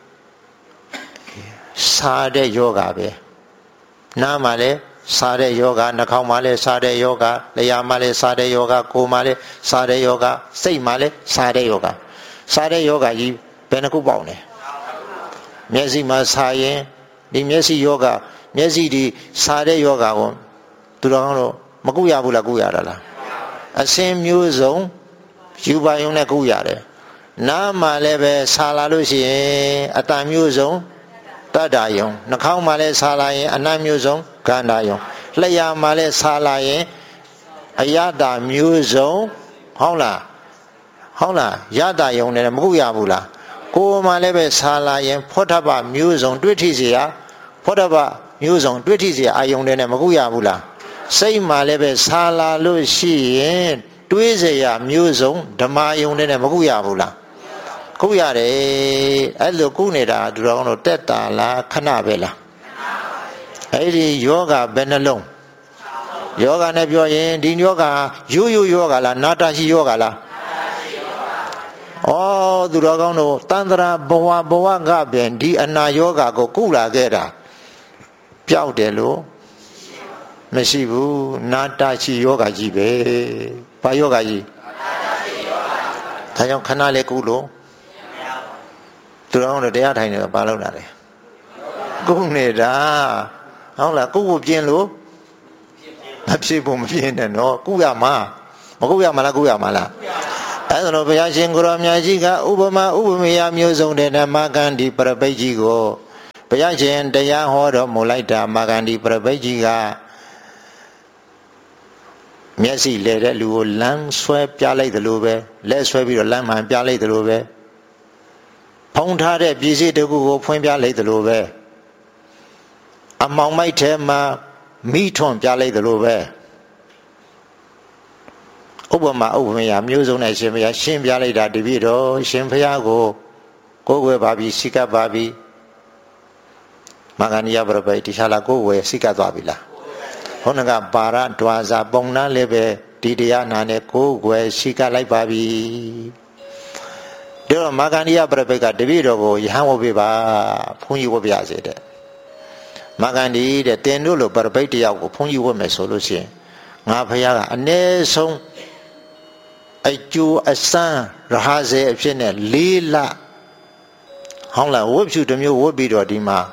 Speaker 1: စားတဲ့ယောဂပဲနားမှာလည်းစားတဲ့ယောဂနှာခေါင်းမှာလည်းစားတဲ့ယောဂလျှာမှာလည်းစားတဲ့ယောဂကိုယ်မှာလည်းစားတဲ့ယောဂစိတ်မှာလည်းစားတဲ့ယောဂစားတဲ့ယောဂကြီးဘယ်နှခုပေါက်လဲမျက်စိမှာစားရင်ဒီမျက်စိယောဂမျက်စိဒီစားတဲ့ယောဂကိုသူတော်ကောင်းတို့မကုရဘူးလားကုရတာလားအစင်းမျိုးစုံယူပါယုံနဲ့ကုရတယ်နားမှာလည်းပဲစားလာလို့ရှိရင်အတန်မျိုးစုံတတ္တယုံနှာခေါင်းမှာလည်းစားလာရင်အနတ်မျိုးစုံကန္တာယုံလျှာမှာလည်းစားလာရင်အယတာမျိုးစုံဟုတ်လားဟုတ်လားယတာယုံနဲ့မကုရဘူးလားကိုယ်မှာလည်းပဲစားလာရင်ဖောထပမျိုးစုံတွေ့ထိเสียဖောထပမျိုးစုံတွေ့ထိเสียအာယုံနဲ့မကုရဘူးလားစိတ်မှာလည်းပဲစားလာလို့ရှိရင်တွေးเสียမျိုးစုံဓမ္မယုံနဲ့မကုရဘူးလားကုရတယ်အဲ့လိုကုနေတာသူတော်ကောင်းတို့တက်တာလားခဏပဲလားအဲ့ဒီယောဂဘယ်နှလုံးယောဂနဲ့ပြောရင်ဒီယောဂရိုးရိုးယောဂလားနာတာရှိယောဂလားဩသူတော်ကောင်းတို့တန်ត្រာဘဝဘဝကပြန်ဒီအနာယောဂကိုကုလာခဲ့တာပျောက်တယ်လို့မရှိဘူးနာတာရှိယောဂကြီးပဲဘာယောဂကြီးဒါကြောင့်ခဏလေးကုလို့သူတော်ကောင်းတို့တရားထိုင်နေတော့ဘာလုပ်တာလဲကုနေတာဟုတ်လားကုကိုပြင်းလို့မဖြစ်ဘူးမပြင်းနဲ့နော်ကုရမှာမကုရမှာလားကုရမှာလားအဲ့ဒါတော့ဘုရားရှင်ကိုရောမြတ်ကြီးကဥပမာဥပမေယမျိုးစုံတဲ့မာဂန္ဒီပရပိတ်ကြီးကိုဘုရားရှင်တရားဟောတော်မူလိုက်တာမာဂန္ဒီပရပိတ်ကြီးကမျက်စိလဲတဲ့လူကိုလမ်းဆွဲပြလိုက်သလိုပဲလက်ဆွဲပြီးတော့လမ်းမှန်ပြလိုက်သလိုပဲဖုံးထားတဲ့ပြည်စည်းတကူကိုဖွင့်ပြလိုက်သလိုပဲအမောင်မိုက်ထဲမှာမိထွန်ပြလိုက်သလိုပဲဥပမာဥပမေယမျိုးစုံနဲ့ရှင်ဘုရားရှင်းပြလိုက်တာတပည့်တော်ရှင်ဘုရားကိုကိုယ်ွယ်ပါပြီစိကပ်ပါပြီမာဂန္ဒီယပရပိတ်တခြားလားကိုယ်ွယ်စိကပ်သွားပြီလားဟောနကပါရဒွါစာပုံနာလည်းပဲဒီတရားနာနဲ့ကိုယ်ွယ်စိကပ်လိုက်ပါပြီဒါတော့မာဂန္ဒီယပရပိတ်ကတပည့်တော်ကိုယဟန်ဝတ်ပြပါဘုန်းကြီးဝတ်ပြစေတဲ့မာဂန္ဒီတဲ့တင်တို့လိုပရပိတ်တယောက်ကိုဘုန်းကြီးဝတ်မယ်ဆိုလို့ရှိရင်ငါဘုရားကအ ਨੇ ဆုံးအကျိုးအစမ်းရဟဇေအဖြစ်နဲ့လေးလဟောင်းလာဝတ်ဖြူတစ်မျိုးဝတ်ပြီးတော့ဒီမှာ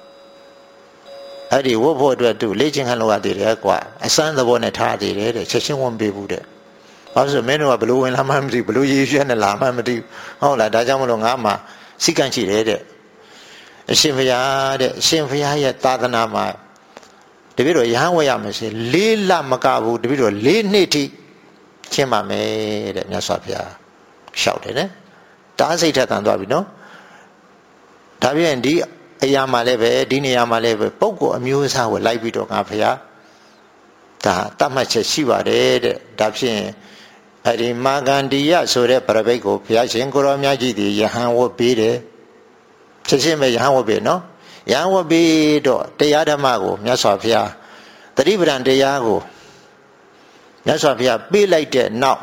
Speaker 1: အဲ့ဒီဝတ်ဖို့အတွက်သူလေ့ကျင့်ခန်းလုပ်ရသေးတယ်ကွာအစမ်းသဘောနဲ့ထားသေးတယ်တဲ့ချက်ချင်းဝင်ပေးဘူးတဲ့ဘာလို့ဆိုမင်းတို့ကဘလို့ဝင်လာမှမသိဘလို့ရေးရွှဲနဲ့လာမှမသိဟုတ်လားဒါကြောင့်မလို့ငါမှစိတ်ကန့်ရှိတယ်တဲ့အရှင်ဘုရားတဲ့အရှင်ဘုရားရဲ့သာသနာမှာတပည့်တော်ရဟန်းဝတ်ရမယ်ဆိုလေးလမကဘူးတပည့်တော်လေးနှစ်ထိရှင်းပါမယ်တဲ့မြတ်စွာဘုရားလျှောက်တယ်နော်တားစိတ်ထက်တန်သွားပြီနော်ဒါပြန်ဒီအရာမှာလည်းပဲဒီနေရာမှာလည်းပဲပုံကိုအမျိုးအစားကိုလိုက်ပြီးတော့ငါဘုရားဒါတတ်မှတ်ချက်ရှိပါတယ်တဲ့ဒါဖြင့်အဲ့ဒီမာဂန္ဒီယဆိုတဲ့ပရပိတ်ကိုဘုရားရှင်ကိုရောမြတ်ကြီးဒီယဟန်ဝတ်ပေးတယ်ချက်ချင်းပဲယဟန်ဝတ်ပေးနော်ယဟန်ဝတ်ပေးတော့တရားဓမ္မကိုမြတ်စွာဘုရားတတိပဒံတရားကိုမြတ်စွာဘုရားပေးလိုက်တဲ့နောက်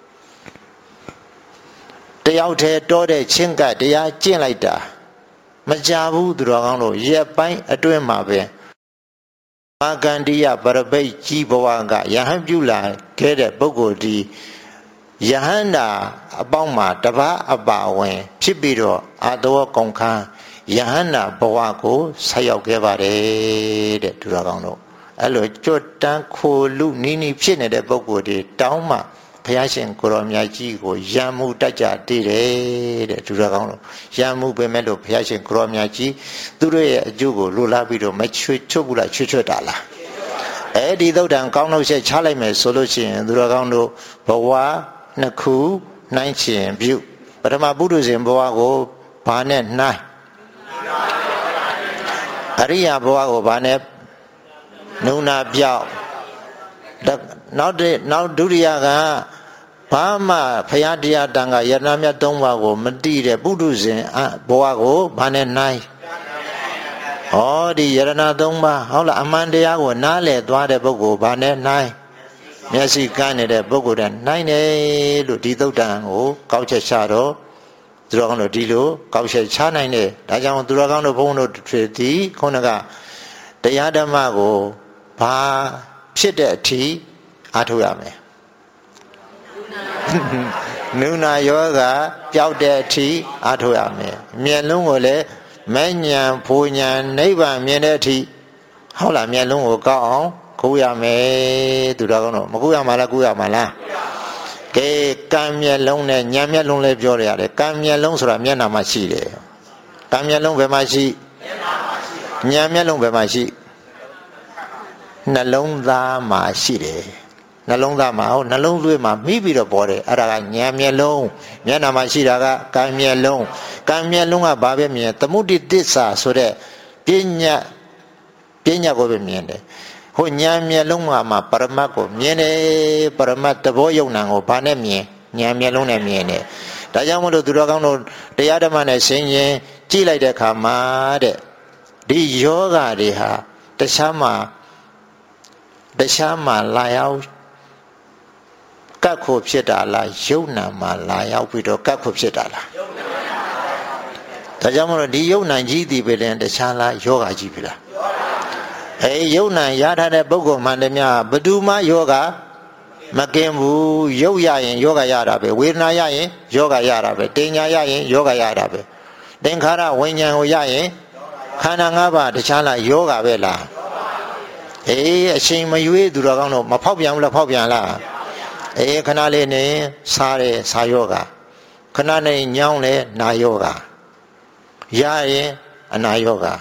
Speaker 1: တယောက်တည်းတောတဲ့ချင်းကတရားကျင့်လိုက်တာမကြဘူးသူတော်ကောင်းတို့ရက်ပိုင်းအတွင်းမှာပဲမာကန္တိယပရပိတ်ကြီးဘဝကယဟန်ပြုလာခဲ့တဲ့ပုဂ္ဂိုလ်ဒီယဟန္တာအပေါင်းမှာတပါးအပါဝင်ဖြစ်ပြီးတော့အာတဝကုန်ခန်းယဟန္တာဘဝကိုဆက်ရောက်ခဲ့ပါတယ်တဲ့သူတော်ကောင်းတို့အဲ့လိုကြွတန်းခိုလူနီးနီးဖြစ်နေတဲ့ပုဂ္ဂိုလ်တွေတောင်းမှဘုရားရှင်ကိုရောမြတ်ကြီးကိုယံမှုတတ်ကြတည်တယ်တဲ့သူတော်ကောင်းတို့ယံမှုပဲမဲ့လို့ဘုရားရှင်ကိုရောမြတ်ကြီးသူတို့ရဲ့အကျိုးကိုလိုလားပြီးတော့မချွေချွတ်ဘူးလားချွတ်ချွတ်တာလားအဲ့ဒီသုတ်တံကောင်းလို့ချက်ချလိုက်မယ်ဆိုလို့ရှိရင်သူတော်ကောင်းတို့ဘဝနှစ်ခုနှိုင်းချင်ပြုပထမပုထုဇဉ်ဘဝကိုဘာနဲ့နှိုင်းအရိယာဘဝကိုဘာနဲ့နုနာပြောက်နောက်တဲ့နောက်ဒုတိယကဘာမှဖရာတရားတန်ခါယရဏမြတ်သုံးပါးကိုမတိတဲ့ပုထုဇဉ်ဘဝကိုဘာနဲ့နှိုင်းဩဒီယရဏသုံးပါးဟုတ်လားအမှန်တရားကိုနားလည်သွားတဲ့ပုဂ္ဂိုလ်ဘာနဲ့နှိုင်းမျက်စိကန်းနေတဲ့ပုဂ္ဂိုလ်တဲ့နှိုင်းတယ်လို့ဒီသုတ်တံကိုကောက်ချက်ချတော့သူတော်ကောင်းတို့ဒီလိုကောက်ချက်ချနိုင်တယ်ဒါကြောင့်သူတော်ကောင်းတို့ဘုန်းတို့တွေဒီခုနကတရားဓမ္မကိုဘာဖြစ်တဲ့အထိအားထုတ်ရမယ်နုနာယောဂပျောက်တဲ့အထိအားထုတ်ရမယ်မျက်လုံးကိုလည်းမဉ္ဇဉ်ဖူဉ္ဇဉ်နိဗ္ဗာန်မြင်တဲ့အထိဟုတ်လားမျက်လုံးကိုကောက်အောင်ကူရမယ်သူတော်ကောင်းတို့မကူရမှာလားကူရမှာလားကဲကံမျက်လုံးနဲ့ဉာဏ်မျက်လုံးလည်းပြောရရတယ်ကံမျက်လုံးဆိုတာမျက်နှာမှာရှိတယ်ကံမျက်လုံးဘယ်မှာရှိဉာဏ်မျက်လုံးဘယ်မှာရှိနှလုံးသားမှာရှိတယ်နှလုံးသားမှာဟောနှလုံးသွေးမှာမိပြီးတော့ပေါ်တယ်အဲ့ဒါကဉာဏ်မျက်လုံးမျက်နှာမှာရှိတာကကံမျက်လုံးကံမျက်လုံးကဘာပဲမြင်သမုဒိတစ္ဆာဆိုတဲ့ပညာပညာကိုပဲမြင်တယ်ဟိုဉာဏ်မျက်လုံးမှာပရမတ်ကိုမြင်တယ်ပရမတ်သဘောယုံနာကိုဘာနဲ့မြင်ဉာဏ်မျက်လုံးနဲ့မြင်တယ်ဒါကြောင့်မလို့သူတော်ကောင်းတို့တရားဓမ္မနဲ့ဆင်ရင်ကြည့်လိုက်တဲ့အခါမှာတဲ့ဒီယောဂတွေဟာတခြားမှာတခြားမှာလာရောက်ကတ်ခုဖြစ်တာလားယုံနာမှာလာရောက်ပြီးတော့ကတ်ခုဖြစ်တာလားဒါကြောင့်မလို့ဒီယုံနာကြီးတည်ပဲတဲ့တခြားလားယောဂကြီးပြီလားအဲယုံနာရထားတဲ့ပုဂ္ဂိုလ်မှန်တယ်များဘယ်သူမှယောဂမကင်းဘူးရုပ်ရရင်ယောဂရတာပဲဝေဒနာရရင်ယောဂရတာပဲတင်ညာရရင်ယောဂရတာပဲသင်္ခါရဝိညာဉ်ကိုရရင်ခန္ဓာ၅ပါးတခြားလားယောဂပဲလားအေးအချိန်မရွေးသူတော်ကောင်းတို့မဖောက်ပြန်ဘူးလားဖောက်ပြန်လားအေးခဏလေးနေစားတယ်စားယောဂခဏနေညောင်းလဲနာယောဂရရင်အနာယောဂ